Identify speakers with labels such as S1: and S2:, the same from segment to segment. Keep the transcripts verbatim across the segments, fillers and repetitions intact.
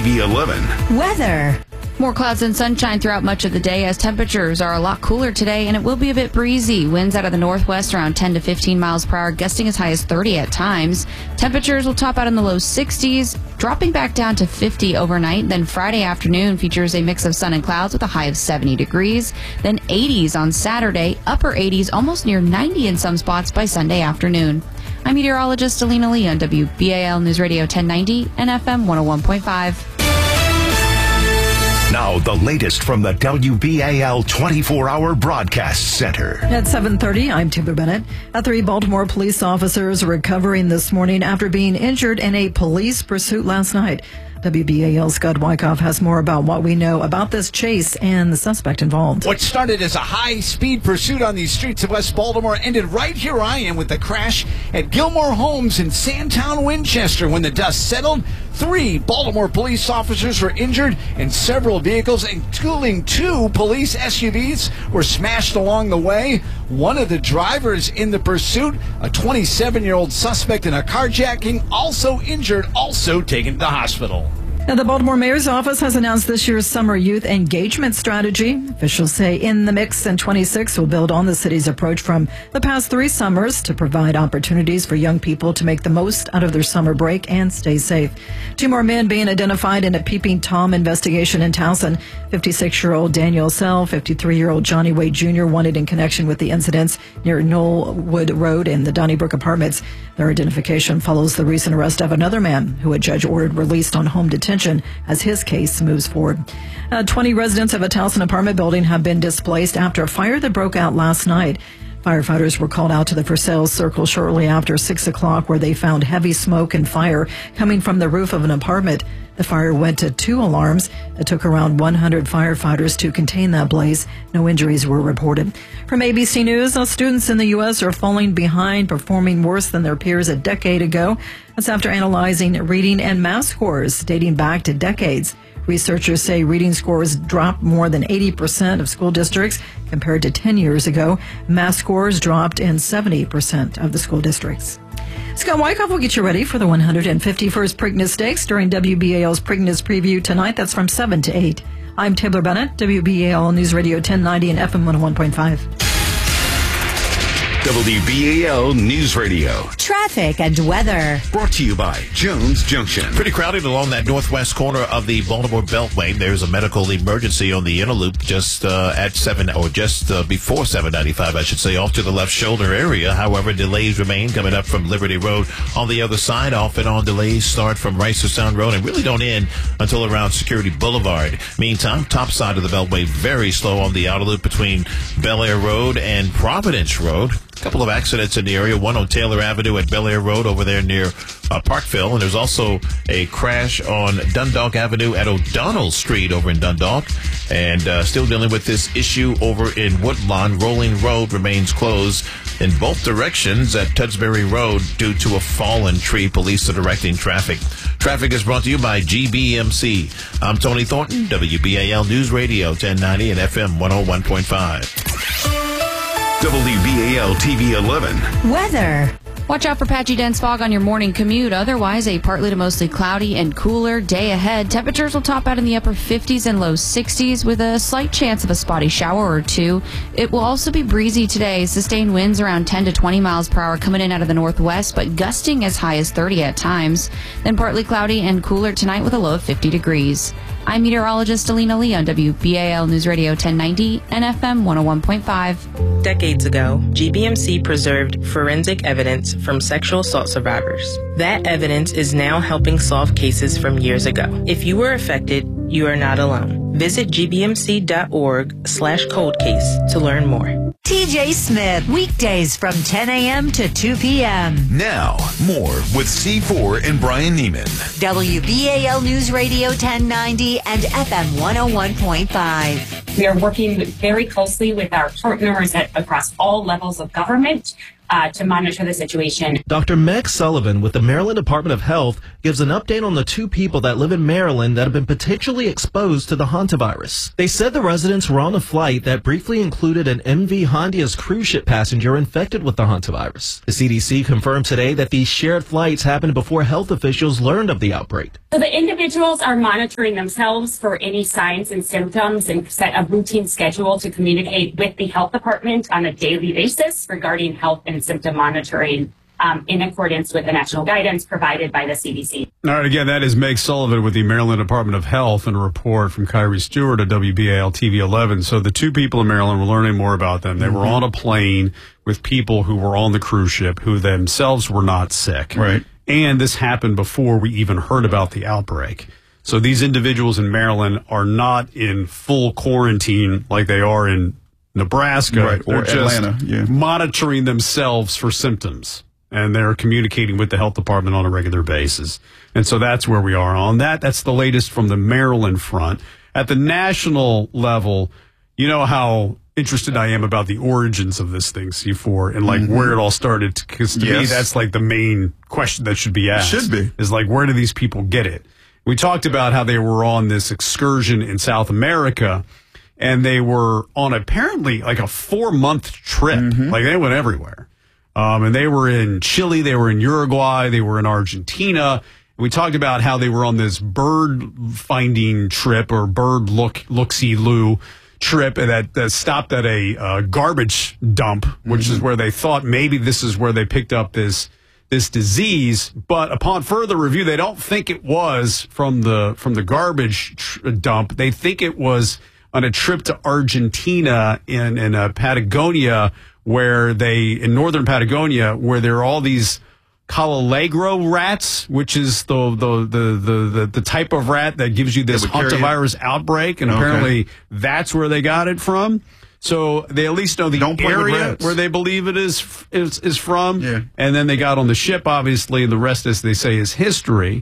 S1: V eleven.
S2: Weather.
S3: More clouds and sunshine throughout much of the day as temperatures are a lot cooler today, and it will be a bit breezy. Winds out of the northwest around ten to fifteen miles per hour, gusting as high as thirty at times. Temperatures will top out in the low sixties, dropping back down to fifty overnight. Then Friday afternoon features a mix of sun and clouds with a high of seventy degrees. Then eighties on Saturday, upper eighties, almost near ninety in some spots by Sunday afternoon. I'm meteorologist Alina Lee on W B A L News Radio ten ninety and F M one oh one point five.
S1: Now, the latest from the W B A L twenty-four hour Broadcast Center.
S4: At seven thirty, I'm Taylor Bennett. Uh, three Baltimore police officers recovering this morning after being injured in a police pursuit last night. W B A L's Scott Wyckoff has more about what we know about this chase and the suspect involved.
S5: What started as a high-speed pursuit on these streets of West Baltimore ended right here I am with the crash at Gilmore Homes in Sandtown, Winchester. When the dust settled, three Baltimore police officers were injured and several vehicles, including two police S U Vs, were smashed along the way. One of the drivers in the pursuit, a twenty-seven-year-old suspect in a carjacking, also injured, also taken to the hospital.
S4: Now, the Baltimore Mayor's Office has announced this year's summer youth engagement strategy. Officials say In the Mix in twenty-six will build on the city's approach from the past three summers to provide opportunities for young people to make the most out of their summer break and stay safe. Two more men being identified in a Peeping Tom investigation in Towson. fifty-six-year-old Daniel Sell, fifty-three-year-old Johnny Wade Junior wanted in connection with the incidents near Knollwood Road and the Donnybrook Apartments. Their identification follows the recent arrest of another man who a judge ordered released on home detention as his case moves forward. Uh, twenty residents of a Towson apartment building have been displaced after a fire that broke out last night. Firefighters were called out to the For Sale Circle shortly after six o'clock, where they found heavy smoke and fire coming from the roof of an apartment. The fire went to two alarms. It took around one hundred firefighters to contain that blaze. No injuries were reported. From A B C News, uh, students in the U S are falling behind, performing worse than their peers a decade ago. That's after analyzing reading and math scores dating back to decades. Researchers say reading scores dropped more than eighty percent of school districts compared to ten years ago. Math scores dropped in seventy percent of the school districts. Scott Wyckoff will get you ready for the one hundred fifty-first Preakness Stakes during W B A L's Preakness Preview tonight. That's from seven to eight. I'm Taylor Bennett, W B A L News Radio ten ninety and F M one oh one point five.
S1: W B A L News Radio.
S2: Traffic and weather.
S1: Brought to you by Jones Junction.
S6: Pretty crowded along that northwest corner of the Baltimore Beltway. There's a medical emergency on the inner loop just uh, at seven, or just uh, before seven ninety-five, I should say, off to the left shoulder area. However, delays remain coming up from Liberty Road on the other side. Off and on delays start from Reisterstown Road and really don't end until around Security Boulevard. Meantime, top side of the Beltway very slow on the outer loop between Bel Air Road and Providence Road. A couple of accidents in the area, one on Taylor Avenue at Bel Air Road over there near uh, Parkville, and there's also a crash on Dundalk Avenue at O'Donnell Street over in Dundalk, and uh, still dealing with this issue over in Woodlawn. Rolling Road remains closed in both directions at Tudsbury Road due to a fallen tree. Police are directing traffic. Traffic is brought to you by G B M C. I'm Tony Thornton, W B A L News Radio ten ninety and F M one oh one point five.
S1: W B A L T V eleven.
S2: Weather.
S3: Watch out for patchy dense fog on your morning commute. Otherwise, a partly to mostly cloudy and cooler day ahead. Temperatures will top out in the upper fifties and low sixties with a slight chance of a spotty shower or two. It will also be breezy today. Sustained winds around ten to twenty miles per hour coming in out of the northwest, but gusting as high as thirty at times. Then partly cloudy and cooler tonight with a low of fifty degrees. I'm meteorologist Alina Lee on W B A L News Radio ten ninety and F M one oh one point five.
S7: Decades ago, G B M C preserved forensic evidence from sexual assault survivors. That evidence is now helping solve cases from years ago. If you were affected, you are not alone. Visit gbmc.org slash cold case to learn more.
S2: T J Smith, weekdays from ten a.m. to two p.m.
S1: Now, more with C four and Brian Neiman.
S2: W B A L News Radio ten ninety and F M one oh one point five.
S8: We are working very closely with our partners at, across all levels of government uh, to monitor the situation.
S9: Doctor Meg Sullivan with the Maryland Department of Health gives an update on the two people that live in Maryland that have been potentially exposed to the hantavirus. They said the residents were on a flight that briefly included an M V Hondias cruise ship passenger infected with the hantavirus. The C D C confirmed today that these shared flights happened before health officials learned of the outbreak.
S8: So the individuals are monitoring themselves for any signs and symptoms and set a routine schedule to communicate with the health department on a daily basis regarding health and symptom monitoring um, in accordance with the national guidance provided by the C D C.
S10: All right, again, that is Meg Sullivan with the Maryland Department of Health and a report from Kyrie Stewart of W B A L T V eleven. So the two people in Maryland, we're learning more about them. They mm-hmm. were on a plane with people who were on the cruise ship who themselves were not sick.
S11: Right.
S10: And this happened before we even heard about the outbreak. So these individuals in Maryland are not in full quarantine like they are in Nebraska.
S11: Right, or
S10: they're just
S11: Atlanta, yeah.
S10: monitoring themselves for symptoms. And they're communicating with the health department on a regular basis. And so that's where we are on that. That's the latest from the Maryland front. At the national level, you know how interested I am about the origins of this thing, C four, and like mm-hmm. where it all started. Because to
S11: yes.
S10: me, that's like the main question that should be asked.
S11: Should be.
S10: Is like, where do these people get it? We talked about how they were on this excursion in South America, and they were on apparently like a four-month trip. Mm-hmm. Like they went everywhere. Um, and they were in Chile, they were in Uruguay, they were in Argentina. We talked about how they were on this bird finding trip or bird look, look-see-loo trip that, that stopped at a uh, garbage dump, which mm-hmm. is where they thought maybe this is where they picked up this this disease. But upon further review, they don't think it was from the from the garbage tr- dump. They think it was on a trip to Argentina in in uh, Patagonia, where they in northern Patagonia, where there are all these Calalegro rats, which is the the the the the, the type of rat that gives you this hantavirus outbreak, and okay. apparently that's where they got it from. So they at least know the
S11: Don't
S10: area where they believe it is is is from,
S11: yeah.
S10: and then they got on the ship. Obviously, and the rest, as they say, is history.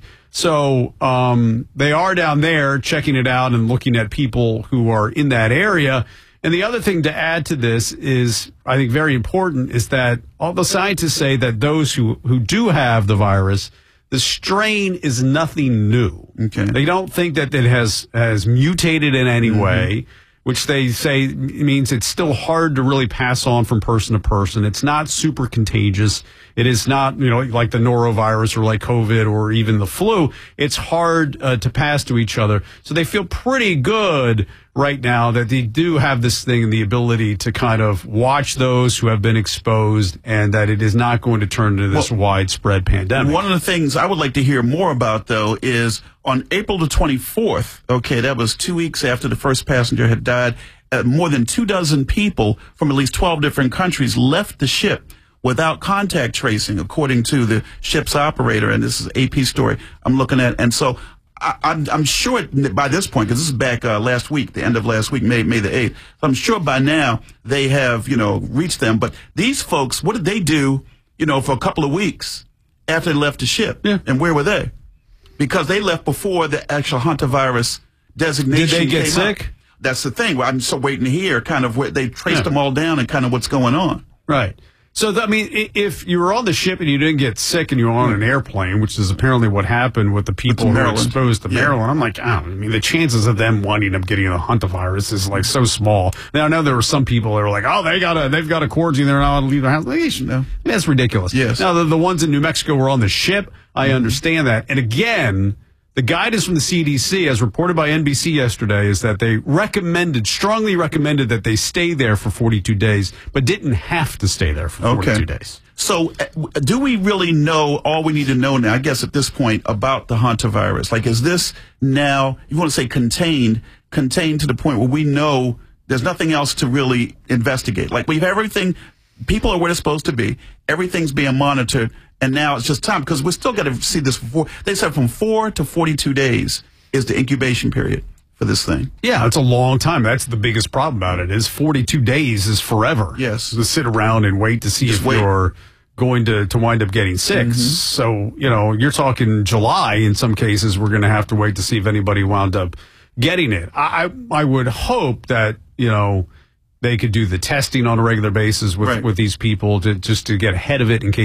S10: So um, they are down there checking it out and looking at people who are in that area. And the other thing to add to this is, I think very important, is that all the scientists say that those who, who do have the virus, the strain is nothing new.
S11: Okay.
S10: They don't think that it has, has mutated in any mm-hmm. way, which they say means it's still hard to really pass on from person to person. It's not super contagious. It is not, you know, like the norovirus or like COVID or even the flu. It's hard uh, to pass to each other. So they feel pretty good right now that they do have this thing and the ability to kind of watch those who have been exposed, and that it is not going to turn into this well, widespread pandemic.
S11: One of the things I would like to hear more about, though, is on April the twenty-fourth, okay, that was two weeks after the first passenger had died, uh, more than two dozen people from at least twelve different countries left the ship without contact tracing, according to the ship's operator. And this is an A P story I'm looking at. And so I, I'm, I'm sure by this point, because this is back uh, last week, the end of last week, May, May the eighth, so I'm sure by now they have, you know, reached them. But these folks, what did they do, you know, for a couple of weeks after they left the ship?
S10: Yeah.
S11: And where were they? Because they left before the actual hantavirus designation
S10: Did they get
S11: came
S10: sick?
S11: Up. That's the thing. I'm still waiting to hear kind of where they traced yeah. them all down and kind of what's going on.
S10: Right. So, I mean, if you were on the ship and you didn't get sick and you were on an airplane, which is apparently what happened with the people who were exposed to
S11: yeah.
S10: Maryland, I'm like, oh, I mean, the chances of them winding up getting the hantavirus is like so small. Now, I know there were some people that were like, oh, they got a, they've got a quarantine, they're not allowed to leave their house. Like, no. That's ridiculous.
S11: Yes.
S10: Now, the, the ones in New Mexico were on the ship. I mm-hmm. understand that. And again, the guidance from the C D C, as reported by N B C yesterday, is that they recommended, strongly recommended that they stay there for forty-two days, but didn't have to stay there for forty-two
S11: okay.
S10: days.
S11: So uh, do we really know all we need to know now, I guess, at this point about the hantavirus? Like, is this now, you want to say contained, contained to the point where we know there's nothing else to really investigate? Like, we've everything, people are where they're supposed to be, everything's being monitored, and now it's just time, because we're still got to see this before. They said from four to forty-two days is the incubation period for this thing.
S10: Yeah, it's a long time. That's the biggest problem about it, is forty-two days is forever.
S11: Yes.
S10: To sit around and wait to see just if wait. you're going to, to wind up getting sick. Mm-hmm. So, you know, you're talking July in some cases. We're going to have to wait to see if anybody wound up getting it. I, I, I would hope that, you know, they could do the testing on a regular basis with,
S11: right.
S10: with these people to just to get ahead of it in case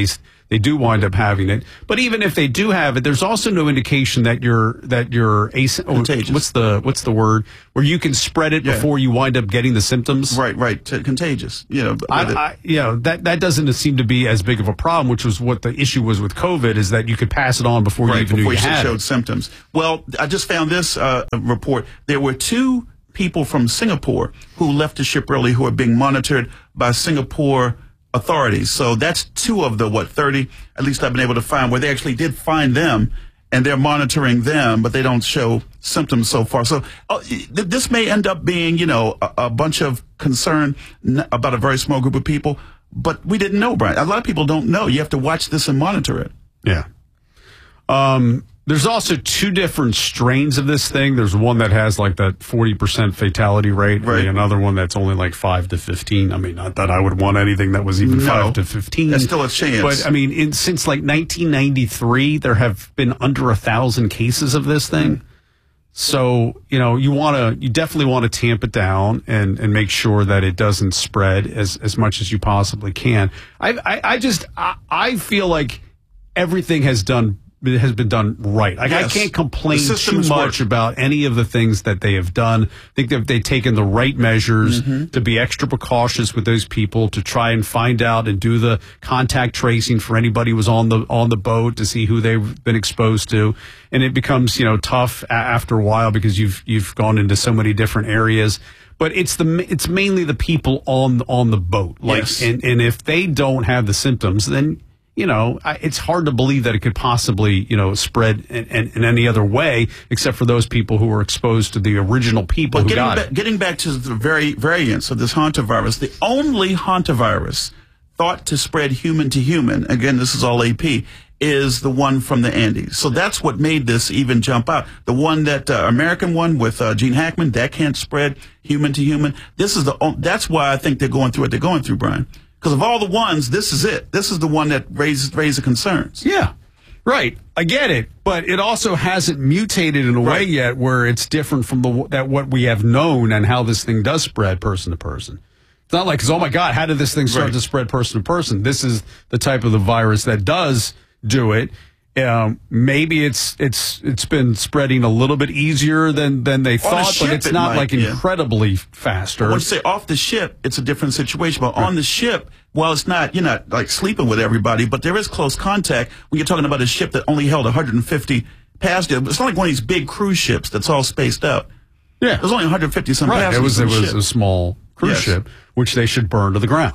S10: they do wind up having it. But even if they do have it, there's also no indication that you're that you're as-
S11: contagious.
S10: What's the what's the word where you can spread it
S11: Yeah.
S10: before you wind up getting the symptoms?
S11: Right, right, T- contagious. You know,
S10: I, I, you know that that doesn't seem to be as big of a problem, which was what the issue was with COVID, is that you could pass it on before
S11: right,
S10: you even
S11: before
S10: knew you
S11: you
S10: had
S11: showed
S10: it.
S11: symptoms. Well, I just found this uh, report. There were two people from Singapore who left the ship early who are being monitored by Singapore authorities. So that's two of the, what, thirty, at least I've been able to find, where they actually did find them, and they're monitoring them, but they don't show symptoms so far. So uh, th- this may end up being, you know, a, a bunch of concern n- about a very small group of people, but we didn't know, Brian. A lot of people don't know. You have to watch this and monitor it.
S10: Yeah. Um, there's also two different strains of this thing. There's one that has like that forty percent fatality rate,
S11: Right.
S10: and another one that's only like five to fifteen. I mean, not that I would want anything that was even
S11: No.
S10: five to fifteen.
S11: That's still a chance.
S10: But I mean, in, since like nineteen ninety-three, there have been under a thousand cases of this thing. Mm. So, you know, you want to, you definitely want to tamp it down and, and make sure that it doesn't spread as, as much as you possibly can. I, I, I just, I, I feel like everything has done, has been done right. Like,
S11: Yes.
S10: I can't complain
S11: The system
S10: too
S11: is
S10: much
S11: working.
S10: about any of the things that they have done. I think that they've taken the right measures
S11: Mm-hmm.
S10: to be extra precautious with those people, to try and find out and do the contact tracing for anybody who was on the on the boat to see who they've been exposed to. And it becomes, you know, tough a- after a while because you've you've gone into so many different areas. But it's the it's mainly the people on on the boat. Like,
S11: Yes.
S10: and and if they don't have the symptoms, then, you know, I, it's hard to believe that it could possibly, you know, spread in, in, in any other way except for those people who were exposed to the original people
S11: But
S10: who
S11: getting,
S10: got
S11: ba-
S10: it.
S11: getting back to the very variants of this hantavirus, the only hantavirus thought to spread human to human, again, this is all A P, is the one from the Andes. So that's what made this even jump out. The one that, uh, American one with uh, Gene Hackman, that can't spread human to human. This is the, o- that's why I think they're going through what they're going through, Brian. Because of all the ones, this is it. This is the one that raises, raises the concerns.
S10: Yeah. Right. I get it. But it also hasn't mutated in a way
S11: Right.
S10: yet where it's different from the that what we have known and how this thing does spread person to person. It's not like, 'cause, oh my God, how did this thing start
S11: Right.
S10: to spread person to person? This is the type of the virus that does do it. Um, maybe it's it's it's been spreading a little bit easier than than they
S11: On a
S10: thought,
S11: ship
S10: but it's
S11: it
S10: not
S11: might,
S10: like
S11: yeah.
S10: incredibly faster.
S11: When you say off the ship, it's a different situation. But on the ship, well, it's not, you're not like sleeping with everybody, but there is close contact when you're talking about a ship that only held one hundred fifty passengers. It's not like one of these big cruise ships that's all spaced out.
S10: Yeah.
S11: There's only one hundred fifty some
S10: Right. It was
S11: passengers.
S10: it
S11: on the
S10: was
S11: ship.
S10: a small cruise
S11: Yes.
S10: ship, which they should burn to the ground.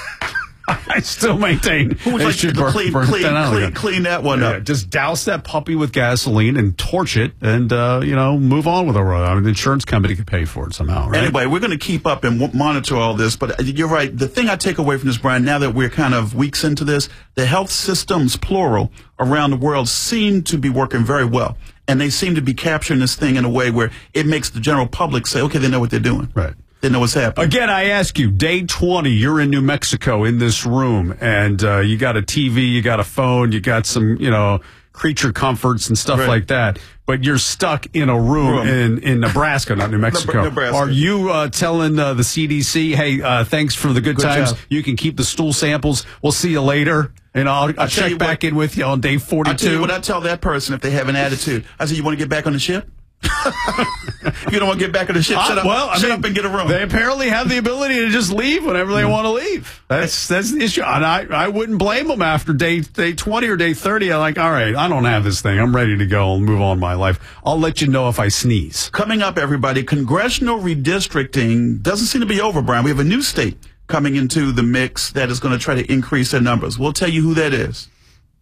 S10: I still maintain
S11: Who would
S10: they
S11: like
S10: should
S11: to
S10: burn,
S11: clean,
S10: burn
S11: clean,
S10: that out
S11: clean,
S10: again.
S11: clean that one
S10: Yeah,
S11: up?
S10: just douse that puppy with gasoline and torch it, and uh, you know, move on with the road. I mean, the insurance company could pay for it somehow, right?
S11: Anyway, we're going to keep up and w- monitor all this, but you're right. The thing I take away from this, Brian, now that we're kind of weeks into this, the health systems, plural, around the world seem to be working very well. And they seem to be capturing this thing in a way where it makes the general public say, okay, they know what they're doing.
S10: Right.
S11: They know what's happening.
S10: Again, I ask you, day twenty, you're in New Mexico in this room, and uh, you got a T V, you got a phone, you got some, you know, creature comforts and stuff
S11: Right.
S10: like that, but you're stuck in a room,
S11: Room.
S10: in, in Nebraska, not New Mexico.
S11: Nebraska.
S10: Are you uh, telling uh, the C D C, hey, uh, thanks for the good,
S11: Good
S10: times,
S11: job.
S10: you can keep the stool samples, we'll see you later, and I'll, I'll
S11: tell
S10: check
S11: you
S10: back
S11: what-
S10: in with you on day
S11: I tell you
S10: forty-two?
S11: what I tell that person if they have an attitude. I say, you want to get back on the ship? You don't want to get back on the ship? Shut
S10: Uh,
S11: up,
S10: well, I
S11: shut
S10: mean,
S11: up and get a room.
S10: They apparently have the ability to just leave whenever they want to leave. That's that's the issue, and I, I wouldn't blame them after day day twenty or day thirty. I'm like, all right, I don't have this thing. I'm ready to go and move on with my life. I'll let you know if I sneeze.
S11: Coming up, everybody, congressional redistricting doesn't seem to be over, Brian. We have a new state coming into the mix that is going to try to increase their numbers. We'll tell you who that is.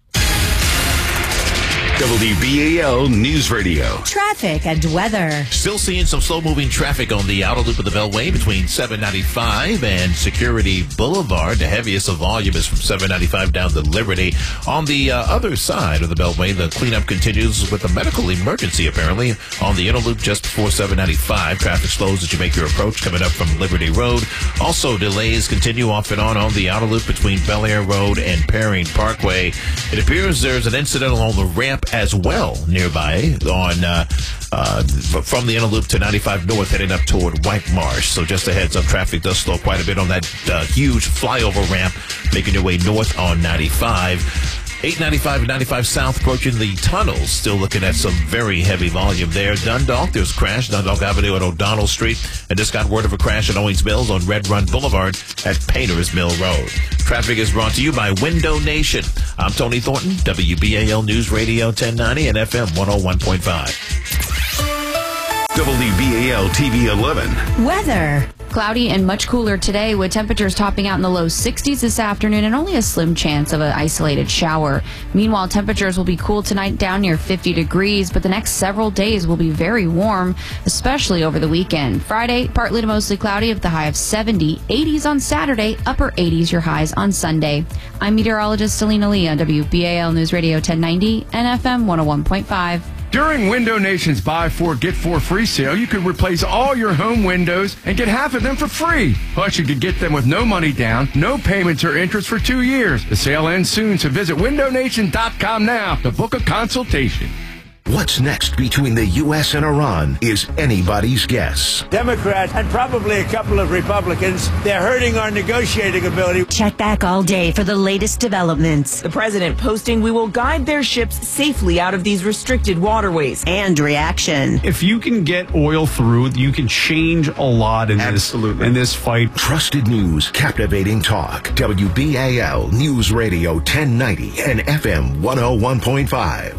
S1: W B A L News Radio.
S2: Traffic and weather.
S6: Still seeing some slow-moving traffic on the outer loop of the Beltway between seven ninety-five and Security Boulevard. The heaviest of volume is from seven ninety-five down to Liberty. On the uh, other side of the Beltway, the cleanup continues with a medical emergency, apparently, on the inner loop just before seven ninety-five. Traffic slows as you make your approach coming up from Liberty Road. Also, delays continue off and on on the outer loop between Bel Air Road and Perrine Parkway. It appears there's an incident along the ramp as well nearby on uh, uh, from the inner loop to ninety-five north heading up toward White Marsh. So just a heads up, traffic does slow quite a bit on that uh, huge flyover ramp making your way north on ninety-five. eight ninety-five and ninety-five South approaching the tunnels. Still looking at some very heavy volume there. Dundalk, there's a crash. Dundalk Avenue and O'Donnell Street. And just got word of a crash at Owings Mills on Red Run Boulevard at Painters Mill Road. Traffic is brought to you by Window Nation. I'm Tony Thornton, W B A L News Radio ten ninety and F M one oh one point five.
S1: W B A L T V eleven.
S2: Weather.
S3: Cloudy and much cooler today with temperatures topping out in the low sixties this afternoon and only a slim chance of an isolated shower. Meanwhile, temperatures will be cool tonight down near fifty degrees, but the next several days will be very warm, especially over the weekend. Friday, partly to mostly cloudy with the high of seventy, eighties on Saturday, upper eighties your highs on Sunday. I'm meteorologist Selena Lee on W B A L News Radio ten ninety and F M one oh one point five.
S12: During Window Nation's Buy Four, Get Four free sale, you could replace all your home windows and get half of them for free. Plus, you could get them with no money down, no payments or interest for two years. The sale ends soon, so visit window nation dot com now to book a consultation.
S1: What's next between the U S and Iran is anybody's guess.
S13: Democrats and probably a couple of Republicans, they're hurting our negotiating ability.
S2: Check back all day for the latest developments.
S14: The president posting we will guide their ships safely out of these restricted waterways.
S2: And reaction.
S10: If you can get oil through, you can change a lot in
S11: Absolutely.
S10: this in this fight.
S1: Trusted news, captivating talk. W B A L News Radio ten ninety and F M one oh one point five.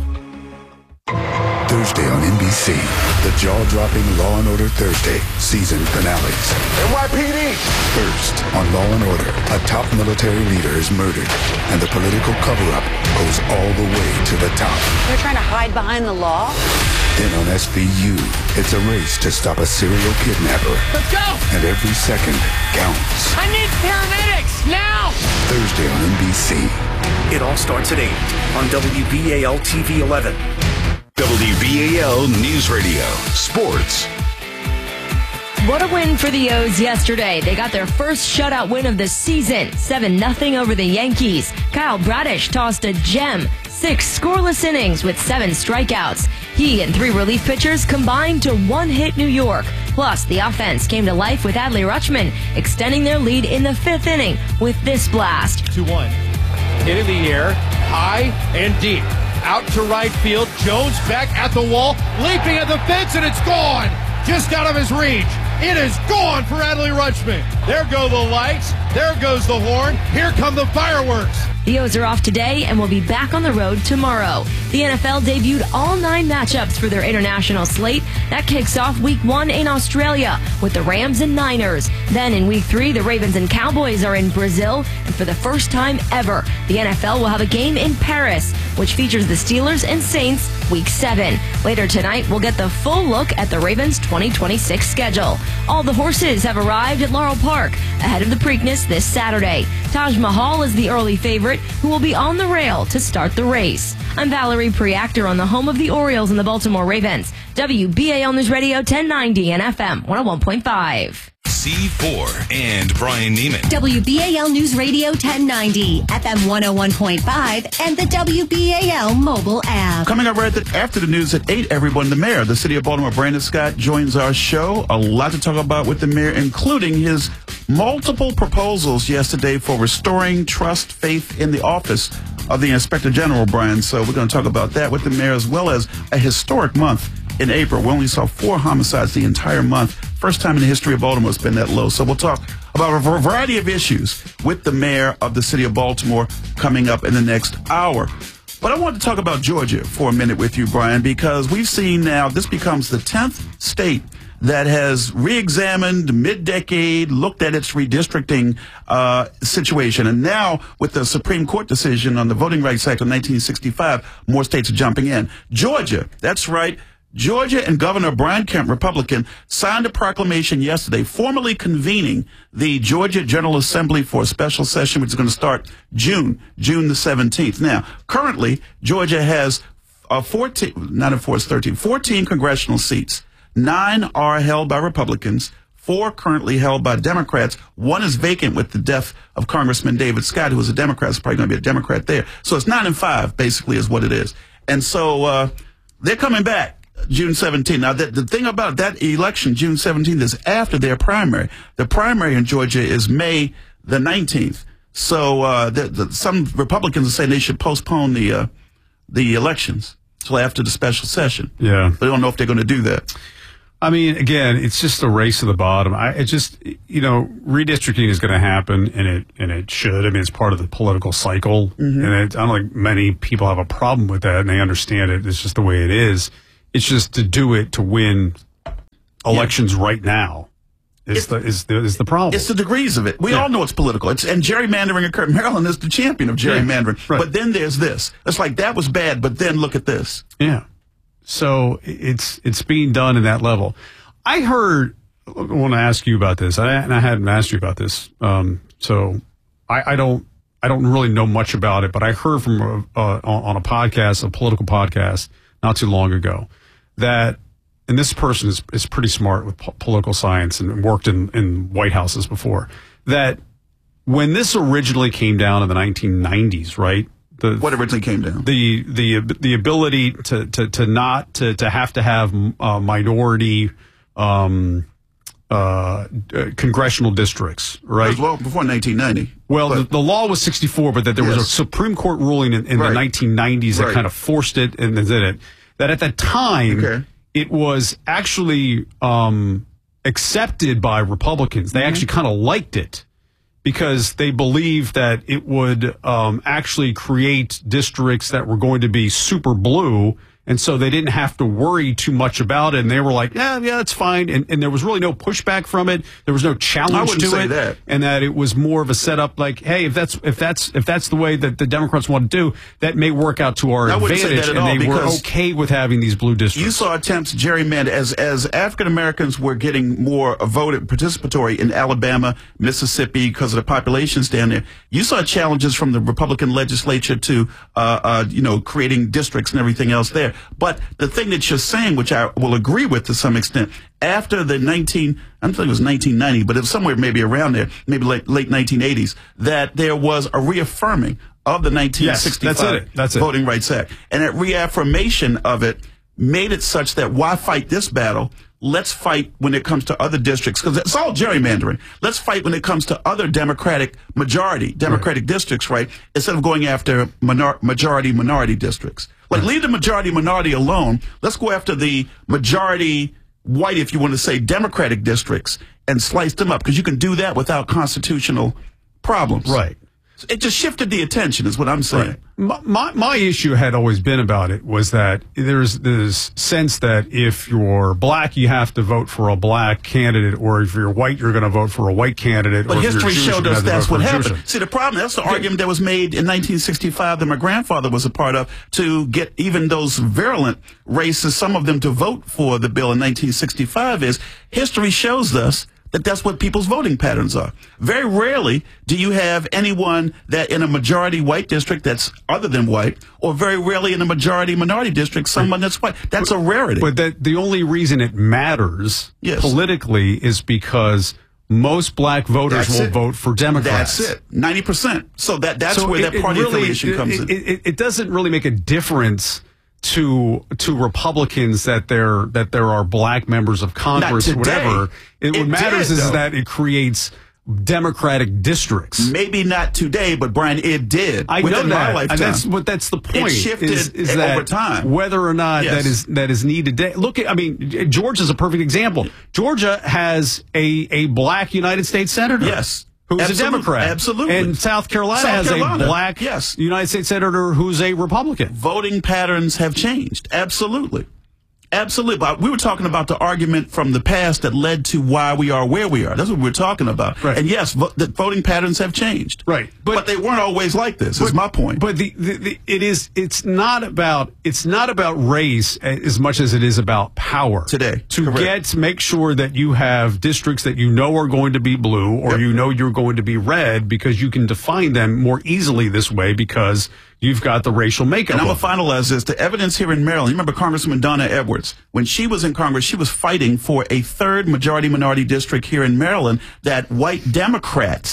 S15: Thursday on N B C, the jaw-dropping Law and Order Thursday season finales.
S16: N Y P D!
S15: First, on Law and Order, a top military leader is murdered, and the political cover-up goes all the way to the top.
S17: They're trying to hide behind the law?
S15: Then on S V U, it's a race to stop a serial kidnapper.
S16: Let's go!
S15: And every second counts.
S16: I need paramedics, now!
S15: Thursday on N B C.
S18: It all starts at eight on W B A L T V eleven.
S1: W B A L News Radio Sports.
S19: What a win for the O's yesterday. They got their first shutout win of the season, seven nothing over the Yankees. Kyle Bradish tossed a gem, six scoreless innings with seven strikeouts. He and three relief pitchers combined to one-hit New York. Plus, the offense came to life with Adley Rutschman, extending their lead in the fifth inning with this blast.
S20: two one. Hit in the air, high and deep. Out to right field. Jones back at the wall, leaping at the fence, and it's gone. Just out of his reach. It is gone for Adley Rutschman. There go the lights. There goes the horn. Here come the fireworks.
S19: The O's are off today and will be back on the road tomorrow. The N F L debuted all nine matchups for their international slate. That kicks off week one in Australia with the Rams and Niners. Then in week three, the Ravens and Cowboys are in Brazil. And for the first time ever, the N F L will have a game in Paris, which features the Steelers and Saints week seven. Later tonight, we'll get the full look at the Ravens twenty twenty-six schedule. All the horses have arrived at Laurel Park ahead of the Preakness this Saturday. Taj Mahal is the early favorite, who will be on the rail to start the race. I'm Valerie Preactor on the home of the Orioles and the Baltimore Ravens. W B A L News Radio ten ninety and F M one oh one point five.
S21: C four and Brian Neiman.
S2: W B A L News Radio ten ninety, F M one oh one point five, and the W B A L mobile app.
S11: Coming up right after the news at eight, everyone, the mayor of the city of Baltimore, Brandon Scott, joins our show. A lot to talk about with the mayor, including his multiple proposals yesterday for restoring trust, faith in the office of the Inspector General, Brian. So we're going to talk about that with the mayor, as well as a historic month in April. We only saw four homicides the entire month. First time in the history of Baltimore it's been that low. So we'll talk about a variety of issues with the mayor of the city of Baltimore coming up in the next hour. But I want to talk about Georgia for a minute with you, Brian, because we've seen now this becomes the tenth state that has re-examined mid-decade, looked at its redistricting uh, situation. And now with the Supreme Court decision on the Voting Rights Act of nineteen sixty-five, more states are jumping in. Georgia, that's right. Georgia and Governor Brian Kemp, Republican, signed a proclamation yesterday formally convening the Georgia General Assembly for a special session, which is going to start June, June the seventeenth. Now, currently, Georgia has uh, fourteen, not in four, it's thirteen, fourteen congressional seats. Nine are held by Republicans, four currently held by Democrats. One is vacant with the death of Congressman David Scott, who was a Democrat. It's probably going to be a Democrat there. So it's nine and five, basically, is what it is. And so uh, they're coming back June seventeenth. Now, the, the thing about that election, June seventeenth, is after their primary. The primary in Georgia is May the nineteenth. So uh, the, the, some Republicans are saying they should postpone the uh, the elections till after the special session.
S10: Yeah.
S11: They don't know if they're going to do that.
S10: I mean, again, it's just a race to the bottom. I it just, you know, redistricting is going to happen, and it and it should. I mean, it's part of the political cycle, mm-hmm. and it, I don't think many people have a problem with that, and they understand it. It's just the way it is. It's just to do it to win elections yeah. right now is the is the is the problem.
S11: It's the degrees of it. We
S10: yeah.
S11: all know it's political. It's and gerrymandering occurred. Maryland is the champion of gerrymandering. Yeah. Right. But then there's this. It's like that was bad, but then look at this.
S10: Yeah. So it's it's being done in that level. I heard. I want to ask you about this, I, and I hadn't asked you about this. Um, so I, I don't. I don't really know much about it, but I heard from a, uh, on a podcast, a political podcast, not too long ago, that, and this person is is pretty smart with po- political science and worked in in White Houses before. That when this originally came down in the nineteen nineties, right? The,
S11: what originally came down?
S10: The the the ability to to to not to to have to have uh, minority um, uh, congressional districts, right?
S11: Well, before nineteen ninety.
S10: Well, the, the law was sixty-four, but that there yes. was a Supreme Court ruling in, in right. the nineteen nineties that right. kind of forced it and did it. That at that time okay. it was actually um, accepted by Republicans. They mm-hmm. actually kind of liked it, because they believed that it would um, actually create districts that were going to be super blue, and so they didn't have to worry too much about it. And they were like, yeah, yeah, that's fine. And, and there was really no pushback from it. There was no challenge to it.
S11: That.
S10: And that it was more of a setup like, hey, if that's if that's if that's the way that the Democrats want to do, that may work out to our
S11: I
S10: advantage.
S11: Say that at
S10: and
S11: all,
S10: they were okay with having these blue districts.
S11: You saw attempts to gerrymander as as African Americans were getting more voted participatory in Alabama, Mississippi because of the populations down there. You saw challenges from the Republican legislature to uh, uh, you know creating districts and everything else there. But the thing that you're saying, which I will agree with to some extent, after the nineteen, I don't think it was nineteen ninety, but it was somewhere maybe around there, maybe late, late nineteen eighties, that there was a reaffirming of the nineteen sixty-five
S10: yes, that's it. That's it.
S11: Voting Rights Act. And that reaffirmation of it made it such that why fight this battle? Let's fight when it comes to other districts, because it's all gerrymandering. Let's fight when it comes to other Democratic majority, Democratic right. districts, right? Instead of going after minor, majority minority districts. Like, right. leave the majority minority alone. Let's go after the majority white, if you want to say, Democratic districts and slice them up, because you can do that without constitutional problems.
S10: Right.
S11: It just shifted the attention, is what I'm saying.
S10: Right. My, my my issue had always been about it was that there's this sense that if you're black, you have to vote for a black candidate, or if you're white, you're going to vote for a white candidate.
S11: But
S10: or
S11: history
S10: Jewish,
S11: showed us that's what happened.
S10: Jewish.
S11: See, the problem, that's the yeah. argument that was made in nineteen sixty-five that my grandfather was a part of to get even those virulent racists, some of them to vote for the bill in nineteen sixty-five, is history shows us that that's what people's voting patterns are. Very rarely do you have anyone that in a majority white district that's other than white, or very rarely in a majority minority district, someone that's white. That's
S10: but,
S11: a rarity.
S10: But that the only reason it matters
S11: yes.
S10: politically is because most black voters
S11: that's
S10: will
S11: it.
S10: vote for Democrats.
S11: That's it. ninety percent. So that that's
S10: so
S11: where
S10: it,
S11: that party
S10: really,
S11: affiliation comes
S10: it,
S11: in.
S10: It, it doesn't really make a difference to to Republicans that there that there are black members of Congress or whatever. It,
S11: it
S10: what matters
S11: did,
S10: is
S11: though.
S10: that it creates Democratic districts.
S11: Maybe not today, but Brian, it did.
S10: I
S11: within
S10: know that.
S11: my lifetime.
S10: And that's what that's the point.
S11: It shifted
S10: is, is that
S11: over time.
S10: Whether or not
S11: yes.
S10: that is that is needed. Today. Look at, I mean, Georgia's a perfect example. Georgia has a a black United States senator.
S11: Yes.
S10: Who's
S11: Absolutely.
S10: a Democrat.
S11: Absolutely.
S10: And South Carolina
S11: South
S10: has
S11: Carolina.
S10: a black
S11: yes.
S10: United States senator who's a Republican.
S11: Voting patterns have changed. Absolutely. Absolutely. But we were talking about the argument from the past that led to why we are where we are. That's what we're talking about.
S10: Right.
S11: And yes, vo- the voting patterns have changed.
S10: Right.
S11: But, but they weren't always like this,
S10: but,
S11: is my point.
S10: But the, the, the it is it's not about it's not about race as much as it is about power.
S11: Today.
S10: To
S11: Correct.
S10: get make sure that you have districts that you know are going to be blue, or
S11: yep.
S10: you know you're going to be red, because you can define them more easily this way because you've got the racial makeup.
S11: And I'm going to finalize this. The evidence here in Maryland, you remember Congresswoman Donna Edwards, when she was in Congress, she was fighting for a third majority minority district here in Maryland that white Democrats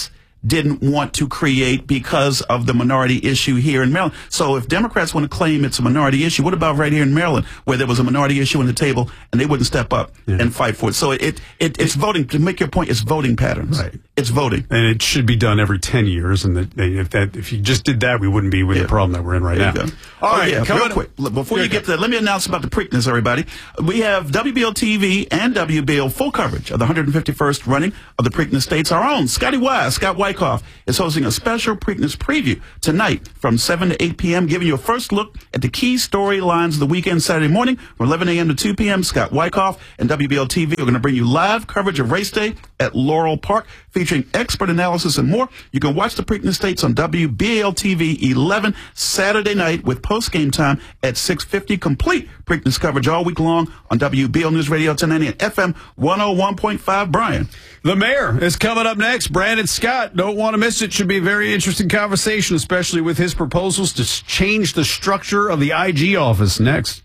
S11: didn't want to create because of the minority issue here in Maryland. So if Democrats want to claim it's a minority issue, what about right here in Maryland, where there was a minority issue on the table and they wouldn't step up yeah. and fight for it? So it, it, it it's voting, to make your point, it's voting patterns.
S10: Right.
S11: It's voting.
S10: And it should be done every ten years. And that, if that if you just did that, we wouldn't be with yeah. the problem that we're in right
S11: there
S10: now.
S11: You go.
S10: All
S11: oh,
S10: right,
S11: yeah,
S10: come
S11: real
S10: on.
S11: quick. Before Here you get to that, let me announce about the Preakness, everybody. We have W B L T V and W B L full coverage of the one hundred fifty-first running of the Preakness States. Our own Scotty Wise, Scott Wyckoff, is hosting a special Preakness preview tonight from seven to eight p.m., giving you a first look at the key storylines of the weekend Saturday morning from eleven a.m. to two p.m. Scott Wyckoff and W B L T V are going to bring you live coverage of race day at Laurel Park, featuring expert analysis and more. You can watch the Preakness States on W B L T V eleven Saturday night with post-game time at six fifty. Complete Preakness coverage all week long on W B L News Radio ten ninety and F M one oh one point five. Brian.
S10: The mayor is coming up next. Brandon Scott. Don't want to miss it. Should be a very interesting conversation, especially with his proposals to change the structure of the I G office next.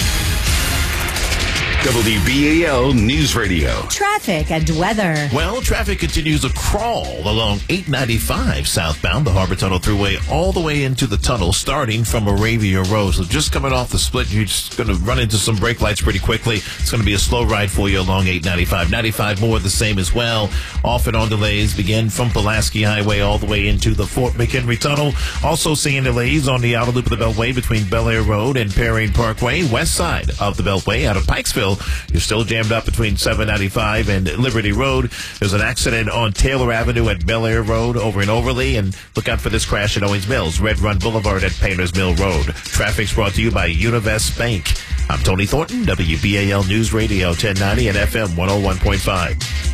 S1: W B A L News Radio.
S2: Traffic and weather.
S6: Well, traffic continues to crawl along eight ninety-five southbound, the Harbor Tunnel Thruway, all the way into the tunnel, starting from Arabia Road. So just coming off the split, you're just going to run into some brake lights pretty quickly. It's going to be a slow ride for you along eight ninety-five. ninety-five more the same as well. Off and on delays begin from Pulaski Highway all the way into the Fort McHenry Tunnel. Also seeing delays on the outer loop of the Beltway between Bel Air Road and Perrine Parkway. West side of the Beltway out of Pikesville, you're still jammed up between seven ninety-five and Liberty Road. There's an accident on Taylor Avenue at Bel Air Road over in Overley, and look out for this crash at Owings Mills, Red Run Boulevard at Painters Mill Road. Traffic's brought to you by Univest Bank. I'm Tony Thornton, W B A L News Radio ten ninety and F M one oh one point five.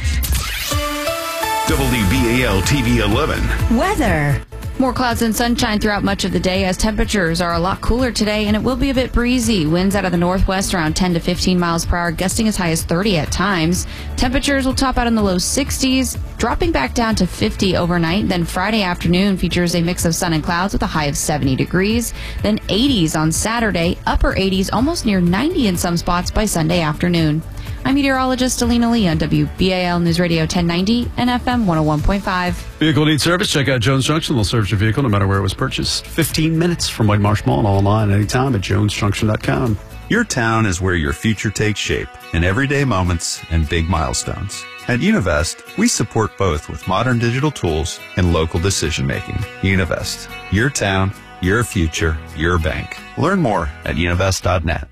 S1: W B A L T V eleven.
S2: Weather.
S3: More clouds and sunshine throughout much of the day as temperatures are a lot cooler today, and it will be a bit breezy. Winds out of the northwest around ten to fifteen miles per hour, gusting as high as thirty at times. Temperatures will top out in the low sixties, dropping back down to fifty overnight. Then Friday afternoon features a mix of sun and clouds with a high of seventy degrees. Then eighties on Saturday, upper eighties, almost near ninety in some spots by Sunday afternoon. I'm meteorologist Alina Lee on W B A L News Radio ten ninety and F M one oh one point five.
S10: Vehicle needs service. Check out Jones Junction. They'll service your vehicle no matter where it was purchased. fifteen minutes from White Marsh Mall and online anytime at jones junction dot com.
S5: Your town is where your future takes shape in everyday moments and big milestones. At Univest, we support both with modern digital tools and local decision making. Univest, your town, your future, your bank. Learn more at univest dot net.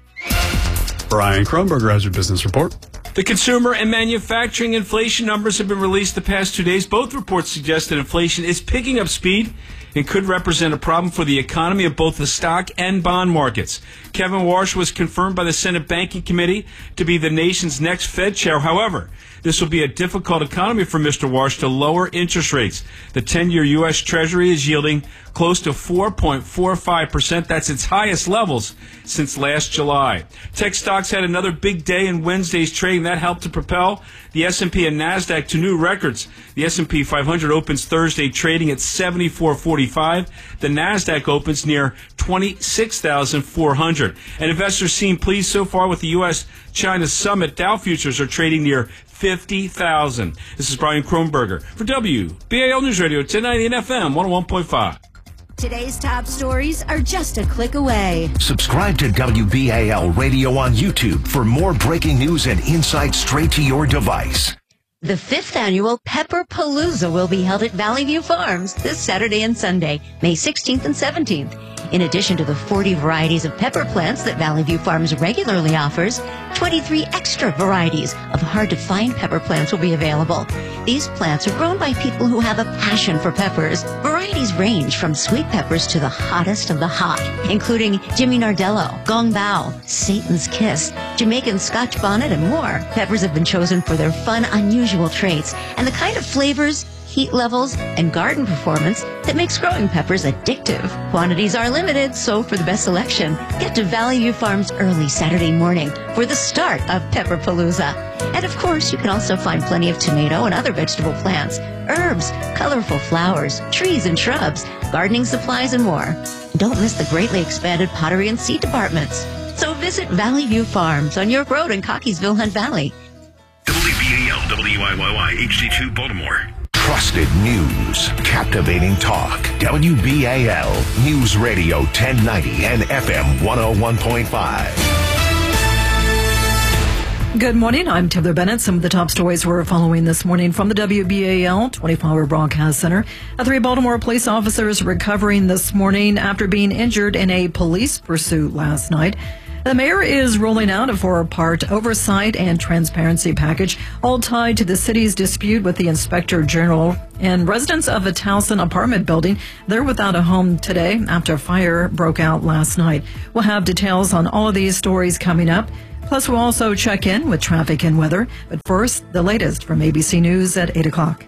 S10: Brian Kronberger has your business report.
S22: The consumer and manufacturing inflation numbers have been released the past two days. Both reports suggest that inflation is picking up speed and could represent a problem for the economy of both the stock and bond markets. Kevin Warsh was confirmed by the Senate Banking Committee to be the nation's next Fed chair. However, this will be a difficult economy for Mister Warsh to lower interest rates. The ten-year U S Treasury is yielding close to four point four five percent. That's its highest levels since last July. Tech stocks had another big day in Wednesday's trading. That helped to propel the S and P and NASDAQ to new records. The S and P five hundred opens Thursday trading at seventy-four forty-five. The NASDAQ opens near twenty-six thousand four hundred. And investors seem pleased so far with the U S China summit. Dow futures are trading near fifty thousand. This is Brian Kronberger for W B A L News Radio ten ninety and F M one oh one point five.
S2: Today's top stories are just a click away.
S1: Subscribe to W B A L Radio on YouTube for more breaking news and insights straight to your device.
S23: The fifth annual Pepper Palooza will be held at Valley View Farms this Saturday and Sunday, May sixteenth and seventeenth. In addition to the forty varieties of pepper plants that Valley View Farms regularly offers, twenty-three extra varieties of hard-to-find pepper plants will be available. These plants are grown by people who have a passion for peppers. Varieties range from sweet peppers to the hottest of the hot, including Jimmy Nardello, Gong Bao, Satan's Kiss, Jamaican Scotch Bonnet, and more. Peppers have been chosen for their fun, unusual traits and the kind of flavors, heat levels, and garden performance that makes growing peppers addictive. Quantities are limited, so for the best selection, get to Valley View Farms early Saturday morning for the start of Pepper Palooza. And of course, you can also find plenty of tomato and other vegetable plants, herbs, colorful flowers, trees and shrubs, gardening supplies, and more. Don't miss the greatly expanded pottery and seed departments. So visit Valley View Farms on York Road in Cockeysville, Hunt Valley.
S1: W B A L W I Y Y H D two Baltimore. Trusted news. Captivating talk. W B A L News Radio ten ninety and F M one oh one point five.
S4: Good morning. I'm Taylor Bennett. Some of the top stories we're following this morning from the W B A L twenty-four hour Broadcast Center. Three Baltimore police officers recovering this morning after being injured in a police pursuit last night. The mayor is rolling out a four-part oversight and transparency package, all tied to the city's dispute with the inspector general. And residents of a Towson apartment building, they're without a home today after a fire broke out last night. We'll have details on all of these stories coming up. Plus, we'll also check in with traffic and weather. But first, the latest from A B C News at eight o'clock.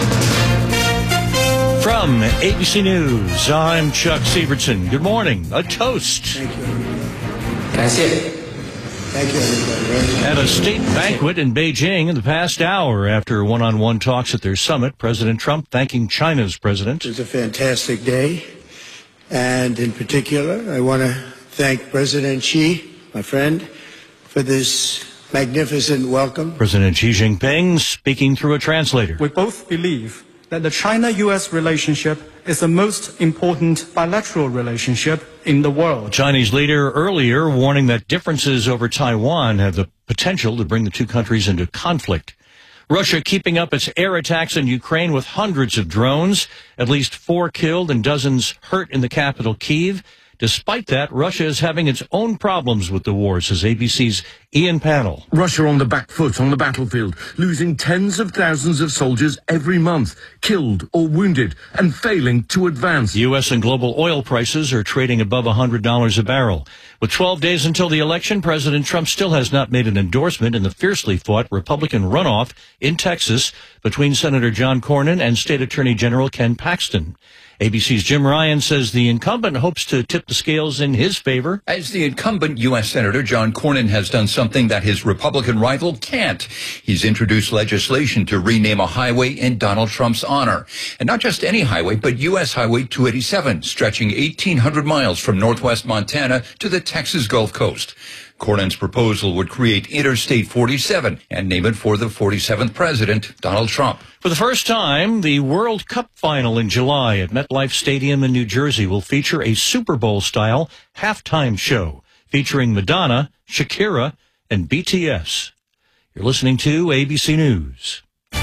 S7: From A B C News, I'm Chuck Sievertson. Good morning. A toast.
S9: Thank you. That's it. Thank you, everybody.
S7: At a state banquet in Beijing in the past hour after one-on-one talks at their summit, President Trump thanking China's president.
S9: It was a fantastic day. And in particular, I want to thank President Xi, my friend, for this magnificent welcome.
S7: President Xi Jinping speaking through a translator.
S24: We both believe that the China-U S relationship is the most important bilateral relationship in the world.
S7: Chinese leader earlier warning that differences over Taiwan have the potential to bring the two countries into conflict. Russia keeping up its air attacks in Ukraine with hundreds of drones, at least four killed and dozens hurt in the capital, Kyiv. Despite that, Russia is having its own problems with the war, says A B C's Ian Pannell.
S25: Russia on the back foot on the battlefield, losing tens of thousands of soldiers every month, killed or wounded, and failing to advance.
S7: U S and global oil prices are trading above one hundred dollars a barrel. With twelve days until the election, President Trump still has not made an endorsement in the fiercely fought Republican runoff in Texas between Senator John Cornyn and State Attorney General Ken Paxton. A B C's Jim Ryan says the incumbent hopes to tip the scales in his favor.
S26: As the incumbent U S Senator, John Cornyn has done something that his Republican rival can't. He's introduced legislation to rename a highway in Donald Trump's honor. And not just any highway, but U S Highway two eighty-seven, stretching eighteen hundred miles from northwest Montana to the Texas Gulf Coast. Cornyn's proposal would create Interstate forty-seven and name it for the forty-seventh president, Donald Trump.
S7: For the first time, the World Cup final in July at MetLife Stadium in New Jersey will feature a Super Bowl-style halftime show featuring Madonna, Shakira, and B T S. You're listening to A B C News.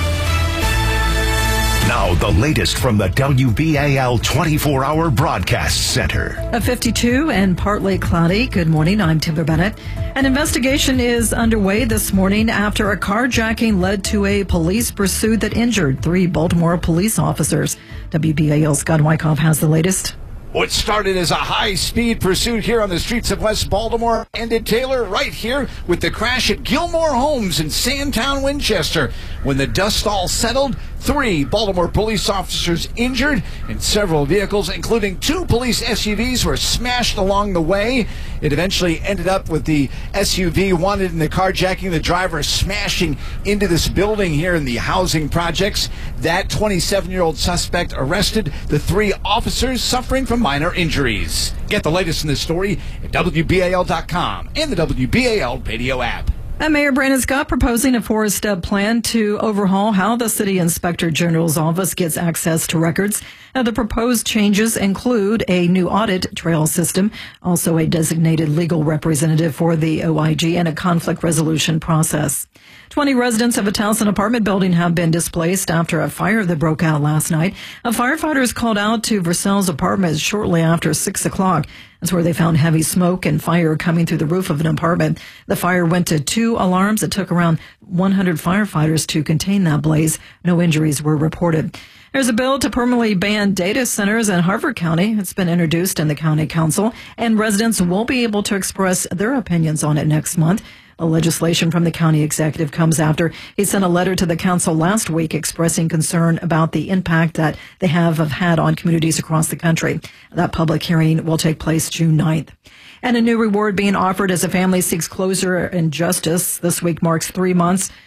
S1: Now, the latest from the W B A L twenty-four hour Broadcast Center.
S4: A fifty-two and partly cloudy. Good morning. I'm Timber Bennett. An investigation is underway this morning after a carjacking led to a police pursuit that injured three Baltimore police officers. W B A L's Scott Wyckoff has the latest.
S27: What started as a high-speed pursuit here on the streets of West Baltimore ended, Taylor, right here with the crash at Gilmore Homes in Sandtown, Winchester. When the dust all settled, three Baltimore police officers injured and several vehicles, including two police S U Vs, were smashed along the way. It eventually ended up with the S U V wanted in the carjacking, the driver smashing into this building here in the housing projects. That twenty-seven-year-old suspect arrested, the three officers suffering from minor injuries. Get the latest in this story at W B A L dot com and the W B A L radio app.
S4: And Mayor Brandon Scott proposing a four-step plan to overhaul how the City Inspector General's office gets access to records. Now, the proposed changes include a new audit trail system, also a designated legal representative for the O I G, and a conflict resolution process. twenty residents of a Towson apartment building have been displaced after a fire that broke out last night. A firefighters called out to Versailles apartments shortly after six o'clock. That's where they found heavy smoke and fire coming through the roof of an apartment. The fire went to two alarms. It took around one hundred firefighters to contain that blaze. No injuries were reported. There's a bill to permanently ban data centers in Harford County. It's been introduced in the county council, and residents will be able to express their opinions on it next month. The legislation from the county executive comes after he sent a letter to the council last week expressing concern about the impact that they have had on communities across the country. That public hearing will take place June ninth. And a new reward being offered as a family seeks closure and justice. This week marks three months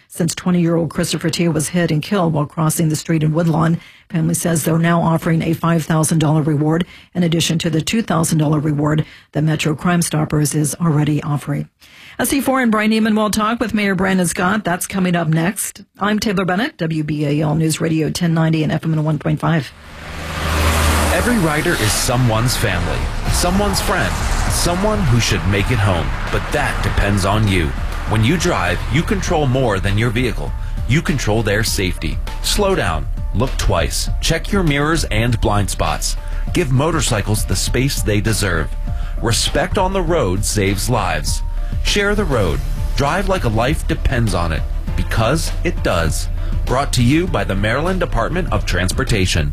S4: since twenty-year-old Christopher T was hit and killed while crossing the street in Woodlawn. Family says they're now offering a five thousand dollars reward in addition to the two thousand dollars reward that Metro Crime Stoppers is already offering. S C four and Brian Neiman will talk with Mayor Brandon Scott. That's coming up next. I'm Taylor Bennett, W B A L News Radio ten ninety and F M one point five.
S8: Every rider is someone's family, someone's friend, someone who should make it home. But that depends on you. When you drive, you control more than your vehicle. You control their safety. Slow down. Look twice. Check your mirrors and blind spots. Give motorcycles the space they deserve. Respect on the road saves lives. Share the road. Drive like a life depends on it. Because it does. Brought to you by the Maryland Department of Transportation.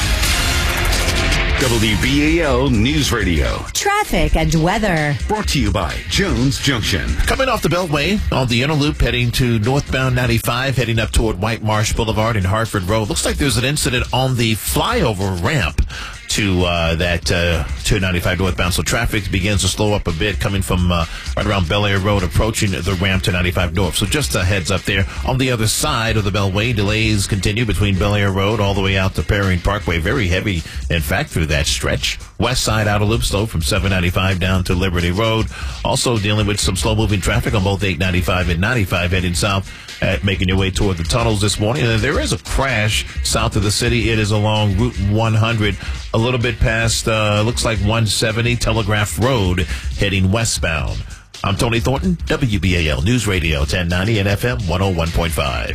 S1: W B A L News Radio.
S2: Traffic and weather.
S1: Brought to you by Jones Junction.
S6: Coming off the Beltway on the inner loop, heading to northbound ninety-five, heading up toward White Marsh Boulevard and Hartford Road. Looks like there's an incident on the flyover ramp to uh, that uh, two ninety-five northbound. So traffic begins to slow up a bit coming from uh, right around Bel Air Road, approaching the ramp to ninety-five north. So just a heads up there. On the other side of the Beltway, delays continue between Bel Air Road all the way out to Perrine Parkway. Very heavy, in fact, through that stretch. West side outer loop slow from seven ninety-five down to Liberty Road. Also dealing with some slow-moving traffic on both eight ninety-five and ninety-five heading south, at making your way toward the tunnels this morning. And there is a crash south of the city. It is along Route one hundred, a little bit past, uh, looks like one seventy Telegraph Road, heading westbound. I'm Tony Thornton, W B A L News Radio ten ninety and F M one oh one point five.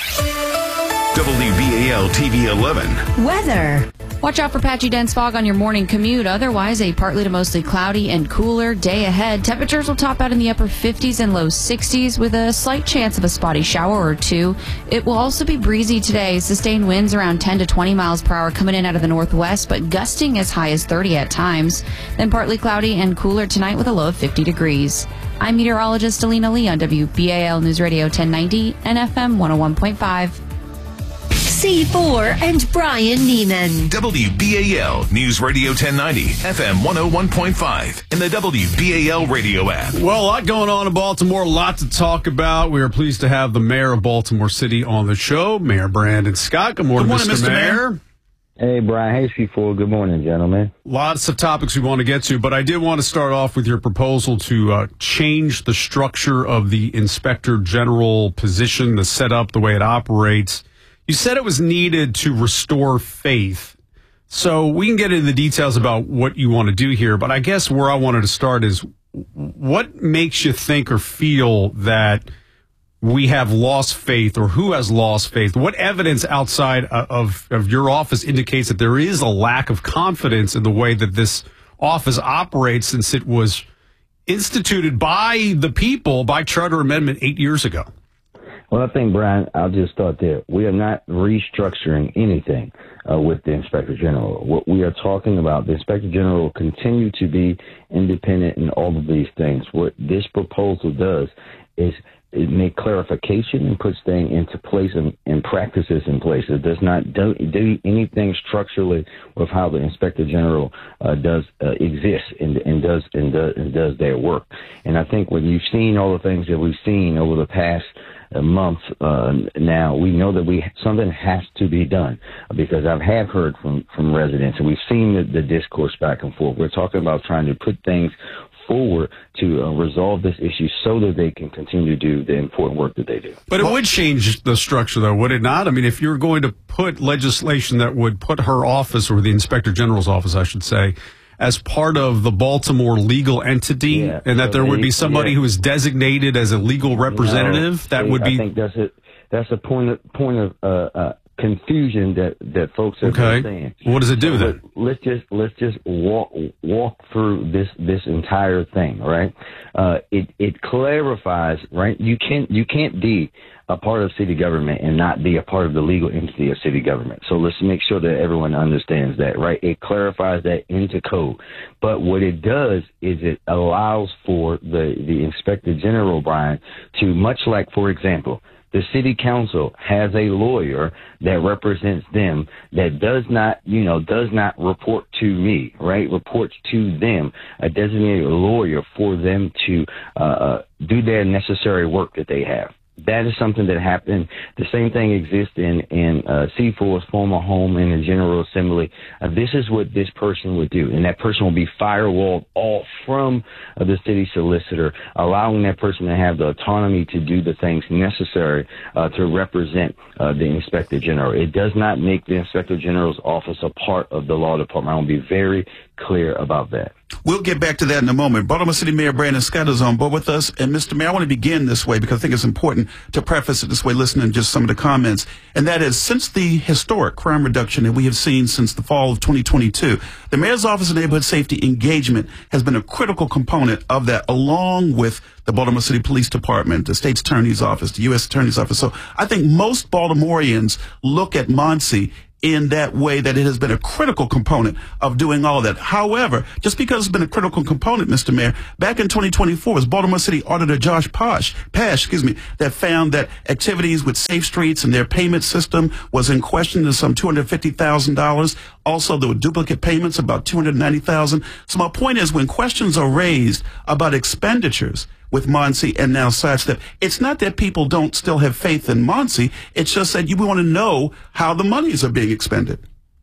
S1: W B A L T V eleven.
S2: Weather.
S3: Watch out for patchy dense fog on your morning commute. Otherwise, a partly to mostly cloudy and cooler day ahead. Temperatures will top out in the upper fifties and low sixties with a slight chance of a spotty shower or two. It will also be breezy today. Sustained winds around ten to twenty miles per hour coming in out of the northwest, but gusting as high as thirty at times. Then partly cloudy and cooler tonight with a low of fifty degrees. I'm meteorologist Alina Lee on W B A L News Radio ten ninety and F M one oh one point five.
S2: C four and Brian Neiman.
S21: W B A L News Radio ten ninety, F M one oh one point five, and the W B A L radio app.
S10: Well, a lot going on in Baltimore, a lot to talk about. We are pleased to have the mayor of Baltimore City on the show, Mayor Brandon Scott. Good morning,
S11: Good morning,
S10: Mister
S11: Mister
S10: Mayor.
S11: Mayor.
S12: Hey, Brian. Hey, C four. Good morning, gentlemen.
S10: Lots of topics we want to get to, but I did want to start off with your proposal to uh, change the structure of the Inspector General position, the setup, the way it operates. You said it was needed to restore faith. So we can get into the details about what you want to do here, but I guess where I wanted to start is what makes you think or feel that we have lost faith, or who has lost faith? What evidence outside of, of your office indicates that there is a lack of confidence in the way that this office operates, since it was instituted by the people by charter amendment eight years ago?
S12: Well, I think, Brian, I'll just start there. We are not restructuring anything uh, with the Inspector General. What we are talking about, the Inspector General will continue to be independent in all of these things. What this proposal does is it make clarification and puts things into place and, and practices in place. It does not do, do anything structurally with how the Inspector General uh, does uh, exist and, and does and does and does their work. And I think when you've seen all the things that we've seen over the past a month uh, now, we know that we something has to be done, because I have heard from, from residents, and we've seen the, the discourse back and forth. We're talking about trying to put things forward to uh, resolve this issue so that they can continue to do the important work that they do.
S10: But it would change the structure, though, would it not? I mean, if you're going to put legislation that would put her office, or the Inspector General's office, I should say, as part of the Baltimore legal entity, yeah, and that so there would be somebody yeah. who is designated as a legal representative, no, that
S12: see,
S10: would be...
S12: I think that's a, that's a point of, point of uh, uh, confusion that, that folks are
S10: okay.
S12: saying.
S10: What does it do
S12: so
S10: then?
S12: Let's just let's just walk walk through this this entire thing, right? Uh, it it clarifies, right? You can't you can't be a part of city government and not be a part of the legal entity of city government. So let's make sure that everyone understands that, right? It clarifies that into code. But what it does is it allows for the, the Inspector General, Brian, to, much like, for example, the city council has a lawyer that represents them that does not, you know, does not report to me, right? Reports to them, a designated lawyer for them to uh, do their necessary work that they have. That is something that happened. The same thing exists in, in uh, C four's former home in the General Assembly. Uh, this is what this person would do. And that person will be firewalled off from uh, the city solicitor, allowing that person to have the autonomy to do the things necessary uh, to represent uh, the Inspector General. It does not make the Inspector General's office a part of the law department. I want to be very clear about that.
S11: We'll get back to that in a moment. Baltimore City Mayor Brandon Scott is on board with us. And Mister Mayor, I want to begin this way because I think it's important to preface it this way, listening to just some of the comments. And that is, since the historic crime reduction that we have seen since the fall of twenty twenty-two, the Mayor's Office of Neighborhood Safety engagement has been a critical component of that, along with the Baltimore City Police Department, the State's Attorney's Office, the U S Attorney's Office. So I think most Baltimoreans look at MONSE in that way, that it has been a critical component of doing all of that. However, just because it's been a critical component, Mister Mayor, back in twenty twenty-four, it was Baltimore City Auditor Josh Pash, Pash, excuse me, that found that activities with Safe Streets and their payment system was in question to some two hundred fifty thousand dollars. Also, there were duplicate payments, about two hundred ninety thousand dollars. So my point is, when questions are raised about expenditures with MONSE and now Sidestep, it's not that people don't still have faith in MONSE. It's just that you want to know how the monies are being expended.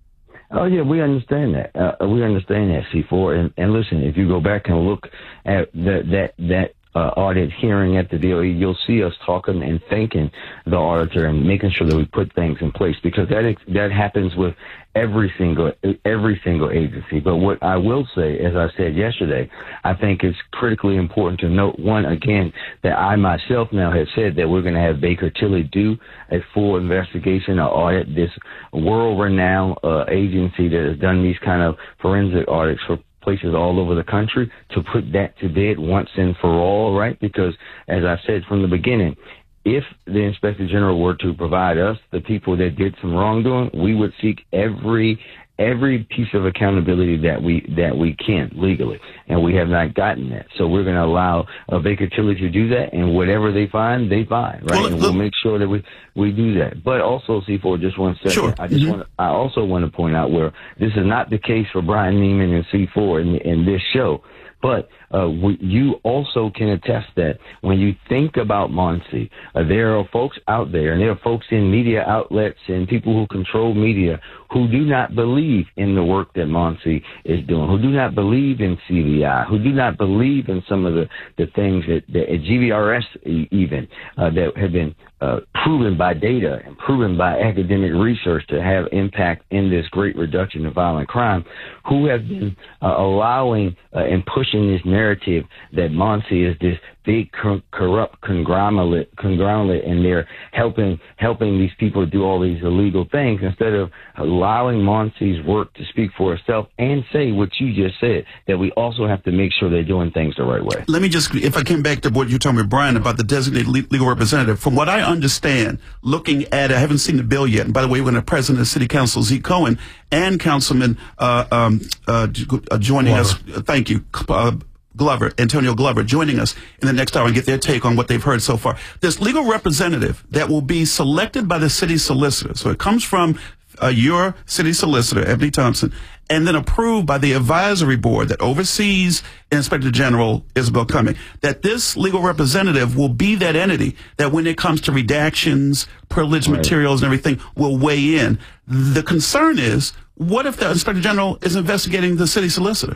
S12: Oh, yeah, we understand that. Uh, we understand that, C four. And, and listen, if you go back and look at the, that that uh, audit hearing at the D O E, you'll see us talking and thanking the auditor and making sure that we put things in place, because that ex- that happens with every single every single agency. But what I will say, as I said yesterday, I think it's critically important to note, one, again, that I myself now have said that we're going to have Baker Tilly do a full investigation or audit, this world-renowned uh, agency that has done these kind of forensic audits for places all over the country, to put that to bed once and for all, right? Because, as I said from the beginning, if the Inspector General were to provide us the people that did some wrongdoing, we would seek every every piece of accountability that we that we can legally, and we have not gotten that. So we're going to allow uh, Baker Tilly to do that, and whatever they find, they find, right? Well, and we'll make sure that we we do that. But also, C four, just one second. Sure. I just mm-hmm. want I also want to point out where this is not the case for Brian Neiman and C four in, in this show. But uh, we, you also can attest that when you think about MONSE, uh, there are folks out there, and there are folks in media outlets and people who control media who do not believe in the work that MONSE is doing, who do not believe in C V I, who do not believe in some of the, the things that, that at G V R S even uh, that have been uh, proven by data and proven by academic research to have impact in this great reduction of violent crime, who have been uh, allowing uh, and pushing this narrative that MONSE is this big cor- corrupt conglomerate, conglomerate, and they're helping helping these people do all these illegal things, instead of allowing MONSE's work to speak for itself and say what you just said, that we also have to make sure they're doing things the right way.
S11: Let me just, if I came back to what you told me, Brian, about the designated legal representative, from what I understand, looking at it, I haven't seen the bill yet, and by the way, we're going to President of City Council Z. Cohen and Councilman uh, um, uh, joining Glover. us, thank you, uh, Glover, Antonio Glover, joining us in the next hour and get their take on what they've heard so far. This legal representative that will be selected by the city solicitor, so it comes from uh, your city solicitor, Ebony Thompson, and then approved by the advisory board that oversees Inspector General Isabel Cumming, that this legal representative will be that entity that when it comes to redactions, privileged right. materials and everything, will weigh in. The concern is, what if the Inspector General is investigating the city solicitor?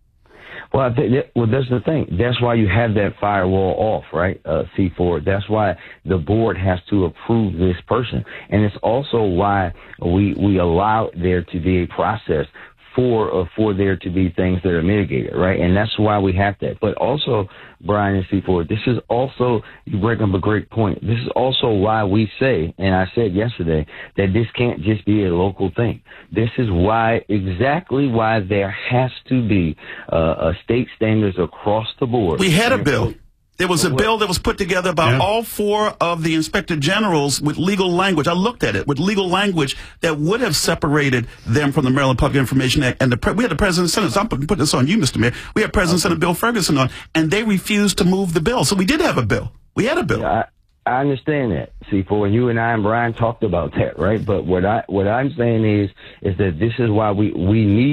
S12: Well, I think that, well, that's the thing. That's why you have that firewall off, right, uh, C four. That's why the board has to approve this person. And it's also why we, we allow there to be a process for uh, for there to be things that are mitigated, right? And that's why we have that. But also, Brian and C four, this is also, you bring up a great point. This is also why we say, and I said yesterday, that this can't just be a local thing. This is why, exactly why there has to be uh, a state standards across the board.
S11: We had a bill. There was a bill that was put together by yeah. all four of the inspector generals with legal language. I looked at it with legal language that would have separated them from the Maryland Public Information Act. And the pre- we had the President and Senate. I'm putting this on you, Mister Mayor. We had President and Senator Bill Ferguson on, and they refused to move the bill. So we did have a bill. We had a bill.
S12: Yeah, I, I understand that, C four, and you and I and Brian talked about that, right? But what I what I'm saying is is that this is why we we need that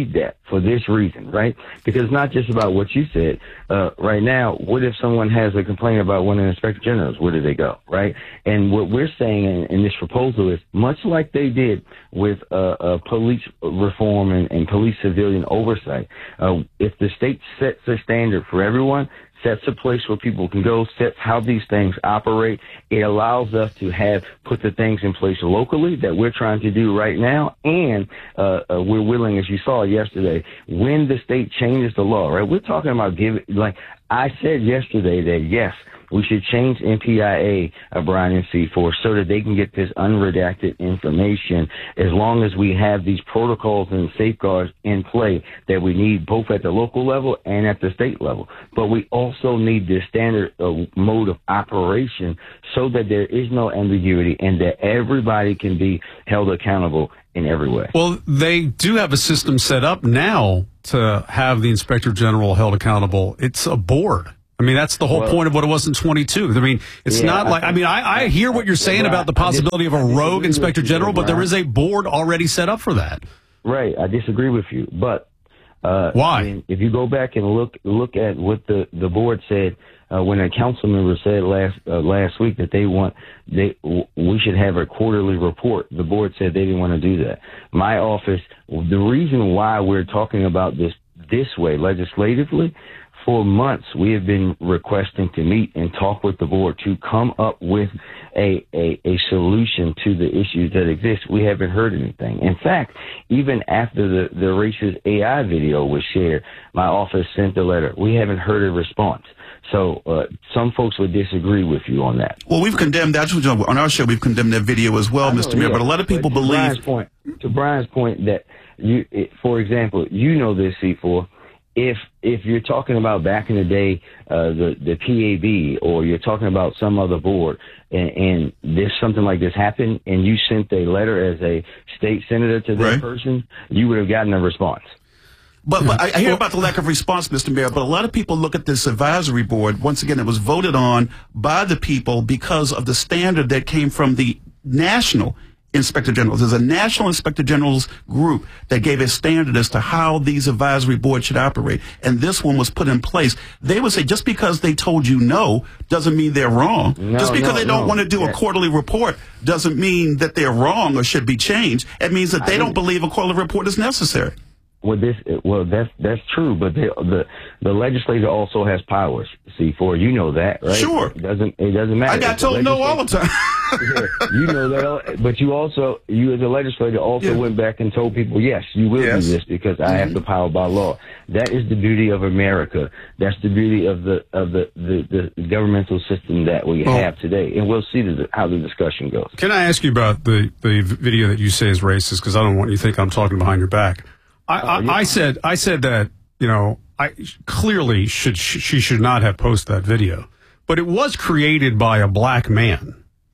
S12: for this reason, right? Because it's not just about what you said. Uh, right now, what if someone has a complaint about one of the inspector generals? Where do they go, right? And what we're saying in, in this proposal is much like they did with uh, uh, police reform and, and police civilian oversight. Uh, if the state sets a standard for everyone, sets a place where people can go, sets how these things operate, it allows us to have put the things in place locally that we're trying to do right now, and uh, uh, we're willing, as you saw yesterday, when the state changes the law, right? We're talking about giving, like I said yesterday, that yes, we should change N P I A, uh, Brian and C four, so that they can get this unredacted information, as long as we have these protocols and safeguards in play that we need both at the local level and at the state level. But we also need this standard uh, mode of operation so that there is no ambiguity and that everybody can be held accountable in every way.
S10: Well, they do have a system set up now to have the Inspector General held accountable. It's a board. I mean, that's the whole well, point of what it was in twenty-two. I mean, it's yeah, not like, I mean, I, I hear what you're saying about the possibility of a rogue Inspector General, but there is a board already set up for that.
S12: Right. I disagree with you. But uh,
S10: why?
S12: I mean, if you go back and look look at what the, the board said uh, when a council member said last uh, last week that they want they we should have a quarterly report, the board said they didn't want to do that. My office, the reason why we're talking about this this way legislatively, for months, we have been requesting to meet and talk with the board to come up with a, a, a solution to the issues that exist. We haven't heard anything. In fact, even after the, the racist A I video was shared, my office sent a letter. We haven't heard a response. So uh, some folks would disagree with you on that.
S11: Well, we've condemned that. On our show, we've condemned that video as well, know, Mister Mayor. Yeah. But a lot of people
S12: to
S11: believe...
S12: Brian's point, to Brian's point that, you, it, for example, you know this, C four, If if you're talking about back in the day, uh, the the P A B, or you're talking about some other board, and, and this something like this happened, and you sent a letter as a state senator to that right. person, you would have gotten a response.
S11: But, but I hear about the lack of response, Mister Mayor, but a lot of people look at this advisory board. Once again, it was voted on by the people because of the standard that came from the national Inspector Generals. There's a National Inspector Generals group that gave a standard as to how these advisory boards should operate. And this one was put in place. They would say just because they told you no doesn't mean they're wrong.
S12: No,
S11: just because
S12: no,
S11: they don't
S12: no.
S11: want to do a quarterly report doesn't mean that they're wrong or should be changed. It means that they don't believe a quarterly report is necessary.
S12: Well, this well that's that's true, but they, the the legislature also has powers. C four, you know that, right?
S11: Sure.
S12: It doesn't it doesn't matter.
S11: I got told no all the time.
S12: Yeah, you know that, but you also you as a legislator also yeah. went back and told people, yes, you will yes. do this because I mm-hmm. have the power by law. That is the beauty of America. That's the beauty of the of the the, the governmental system that we oh. have today, and we'll see the, how the discussion goes.
S10: Can I ask you about the the video that you say is racist? Because I don't want you to think I'm talking behind your back. I, I, I said I said that, you know, I clearly should she should not have posted that video, but it was created by a black man.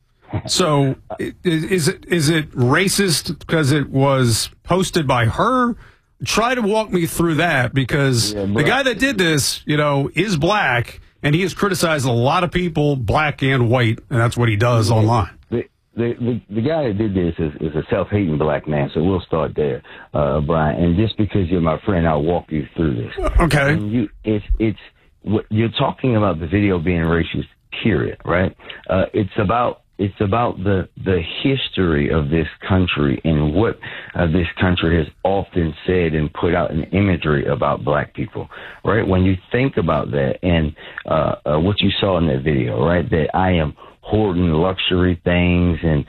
S10: So is it is it racist because it was posted by her? Try to walk me through that, because yeah, the guy that did this, you know, is black, and he has criticized a lot of people, black and white, and that's what he does yeah. online.
S12: The, the the guy that did this is, is a self-hating black man, so we'll start there, uh, Brian. And just because you're my friend, I'll walk you through this.
S10: Okay.
S12: And you, it's it's what you're talking about, the video being racist, period, right? Uh, it's about it's about the the history of this country and what uh, this country has often said and put out in imagery about black people, right? When you think about that and uh, uh, what you saw in that video, right, that I am hoarding luxury things and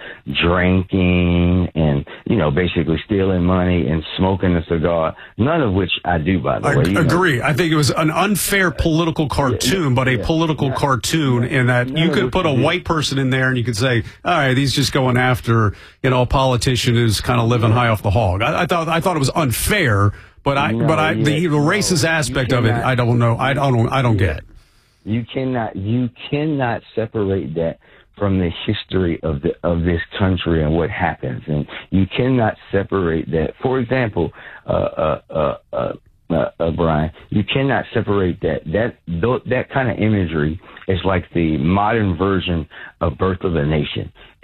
S12: drinking and, you know, basically stealing money and smoking a cigar, none of which I do, by the
S10: I
S12: way. I
S10: agree.
S12: know.
S10: I think it was an unfair political cartoon, yeah, yeah, but a yeah, political yeah, cartoon yeah, in that you could put a white person in there and you could say, all right, he's just going after, you know, a politician who's kind of living high off the hog. I, I thought I thought it was unfair, but I no, but I yeah, the, the racist no, aspect of it, I don't know. I don't I don't get.
S12: You cannot you cannot separate that from the history of the of this country and what happens, and you cannot separate that. For example, uh, uh, uh, uh, uh, uh, Brian, you cannot separate that. That th- that kind of imagery is like the modern version of Birth of a Nation,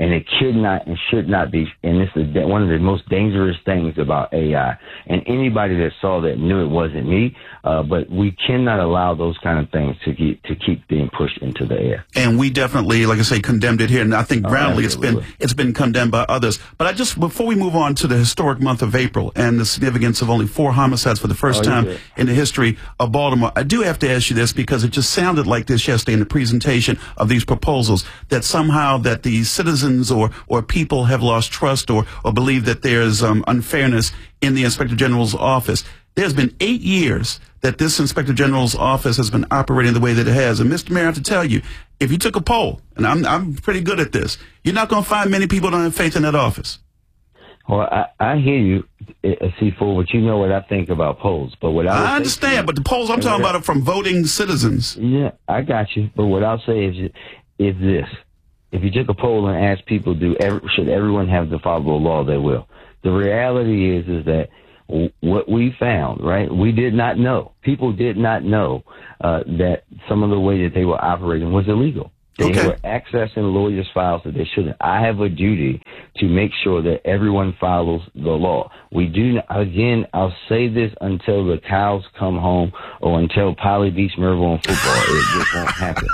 S12: And it could not and should not be. And this is one of the most dangerous things about A I. And anybody that saw that knew it wasn't me. Uh, but we cannot allow those kind of things to keep to keep being pushed into the air.
S11: And we definitely, like I say, condemned it here. And I think roundly, oh, it's been it's been condemned by others. But I just before we move on to the historic month of April and the significance of only four homicides for the first oh, time in the history of Baltimore, I do have to ask you this because it just sounded like this yesterday in the presentation of these proposals that somehow that the citizens or or people have lost trust or or believe that there's um, unfairness in the Inspector General's office. There's been eight years that this Inspector General's office has been operating the way that it has. And Mister Mayor, I have to tell you, if you took a poll, and I'm I'm pretty good at this, you're not going to find many people that don't have faith in that office.
S12: Well, I, I hear you, C four, but you know what I think about polls. But what I,
S11: I understand, you, but the polls I'm talking about are from voting citizens.
S12: Yeah, I got you. But what I'll say is is this. If you took a poll and asked people, do every, should everyone have to follow the law, they will. The reality is is that what we found, right, we did not know. People did not know uh, that some of the way that they were operating was illegal. They okay. were accessing lawyers' files that they shouldn't. I have a duty to make sure that everyone follows the law. We do, again, I'll say this until the cows come home or until Polly beats Mervo in football. It just won't happen.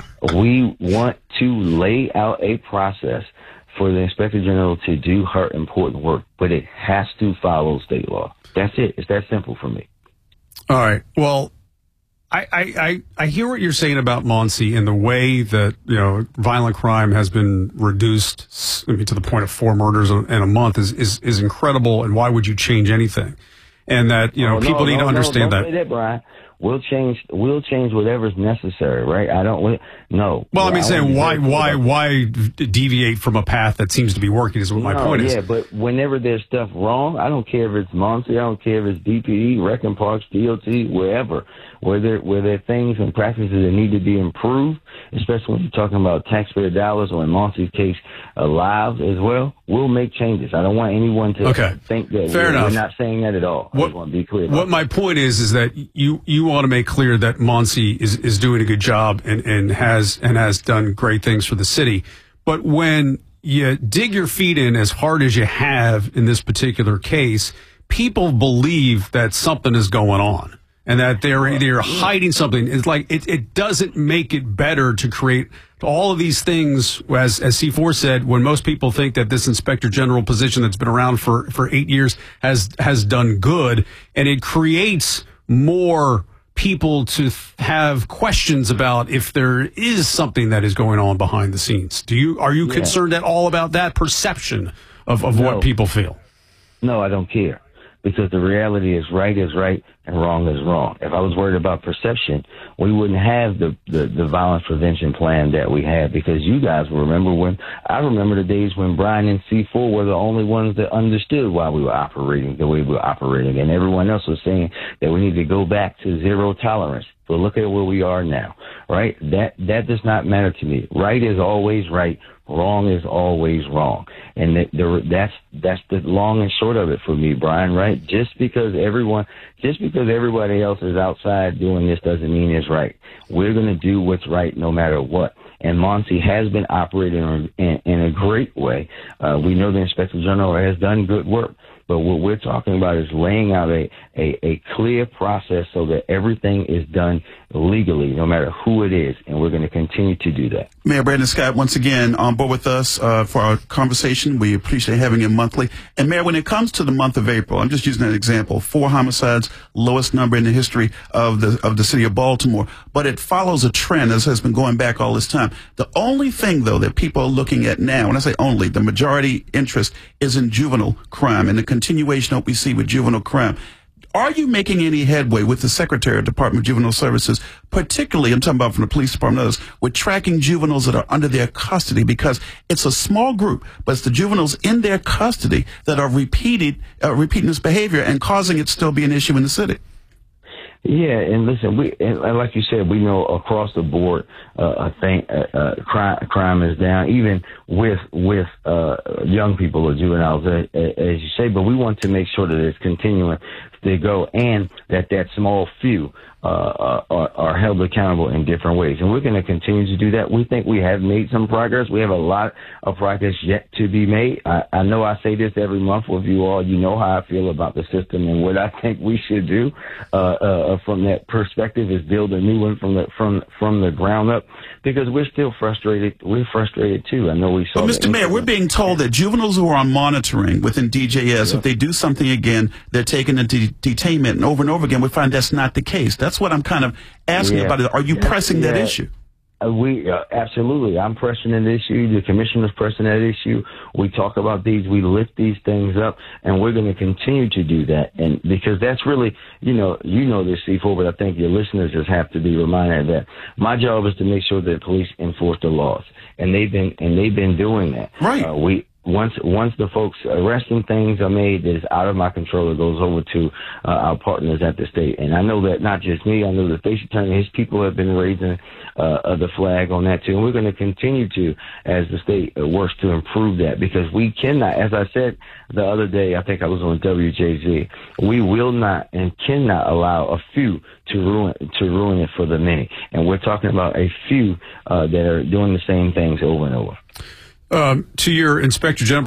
S12: We want to lay out a process for the Inspector General to do her important work, but it has to follow state law. That's it. It's that simple for me.
S10: All right. Well, I, I, I, I hear what you're saying about Monsi and the way that, you know, violent crime has been reduced, I mean, to the point of four murders in a month is, is, is incredible. And why would you change anything? And that, you know, oh, people no, need no, to understand
S12: no,
S10: that.
S12: Don't say that, Brian. We'll change. We'll change whatever's necessary, right? I don't. No.
S10: Well, I mean, saying why, why, why deviate from a path that seems to be working is what my
S12: no,
S10: point is.
S12: Yeah, but whenever there's stuff wrong, I don't care if it's Monsi, I don't care if it's D P E, Wrecking Parks, D O T, wherever, where there where there are things and practices that need to be improved, especially when you're talking about taxpayer dollars or in Monsi's case, uh, lives as well. We'll make changes. I don't want anyone to
S10: okay.
S12: think that
S10: Fair
S12: we're,
S10: enough.
S12: we're not saying that at all. I
S10: what,
S12: just want to be clear.
S10: What
S12: about
S10: my
S12: that.
S10: point is is that you you want to make clear that Monsi is is doing a good job and and has and has done great things for the city, but when you dig your feet in as hard as you have in this particular case, people believe that something is going on and that they're they're hiding something. It's like it, it doesn't make it better to create all of these things, as as C four said, when most people think that this Inspector General position that's been around for, for eight years has has done good, and it creates more people to th- have questions about if there is something that is going on behind the scenes. Do you are you yeah. concerned at all about that perception of, of
S12: no.
S10: what people feel?
S12: No, I don't care. Because the reality is right is right and wrong is wrong. If I was worried about perception, we wouldn't have the, the, the violence prevention plan that we had, because you guys remember when, I remember the days when Brian and C four were the only ones that understood why we were operating the way we were operating, and everyone else was saying that we need to go back to zero tolerance. But look at where we are now, right? That, that does not matter to me. Right is always right. Wrong is always wrong. And the, the, that's, that's the long and short of it for me, Brian, right? Just because everyone, just because everybody else is outside doing this doesn't mean it's right. We're going to do what's right no matter what. And Monsi has been operating in, in a great way. Uh, we know the Inspector General has done good work. But what we're talking about is laying out a, a, a clear process so that everything is done legally, no matter who it is, and we're going to continue to do that.
S11: Mayor Brandon Scott, once again, on board with us uh, for our conversation. We appreciate having you monthly. And Mayor, when it comes to the month of April, I'm just using an example, four homicides, lowest number in the history of the of the city of Baltimore. But it follows a trend, as has been going back all this time. The only thing, though, that people are looking at now, when I say only, the majority interest is in juvenile crime and the continuation of what we see with juvenile crime. Are you making any headway with the Secretary of Department of Juvenile Services, particularly, I'm talking about from the police department and others, with tracking juveniles that are under their custody? Because it's a small group, but it's the juveniles in their custody that are repeated, uh, repeating this behavior and causing it still be an issue in the city.
S12: Yeah, and listen, we and like you said, we know across the board, uh, I think uh, uh, crime crime is down, even with with uh, young people or juveniles, uh, as you say. But we want to make sure that it's continuing to go, and that that small few uh, are, are held accountable in different ways. And we're going to continue to do that. We think we have made some progress. We have a lot of progress yet to be made. I, I know I say this every month with you all. You know how I feel about the system and what I think we should do uh, uh, from that perspective is build a new one from the from from the ground up, because we're still frustrated. We're frustrated too. I know we saw.
S11: But Mister Mayor, we're being told that juveniles who are on monitoring within D J S, yeah. if they do something again, they're taken into detainment, and over and over again, we find that's not the case. That's what I'm kind of asking
S12: yeah.
S11: about. It. Are you
S12: yeah.
S11: pressing that
S12: yeah.
S11: issue?
S12: Uh, we uh, absolutely. I'm pressing that issue. The commissioner's pressing that issue. We talk about these. We lift these things up, and we're going to continue to do that. And because that's really, you know, you know this, C four, but I think your listeners just have to be reminded that my job is to make sure that police enforce the laws, and they've been and they've been doing that.
S11: Right.
S12: Uh, we. Once once the folks arresting things are made that is out of my control, it goes over to uh, our partners at the state. And I know that not just me, I know the state's attorney, his people have been raising uh, the flag on that too. And we're going to continue to as the state works to improve that, because we cannot, as I said the other day, I think I was on W J Z, we will not and cannot allow a few to ruin to ruin it for the many. And we're talking about a few uh, that are doing the same things over and over.
S10: Um, to your Inspector General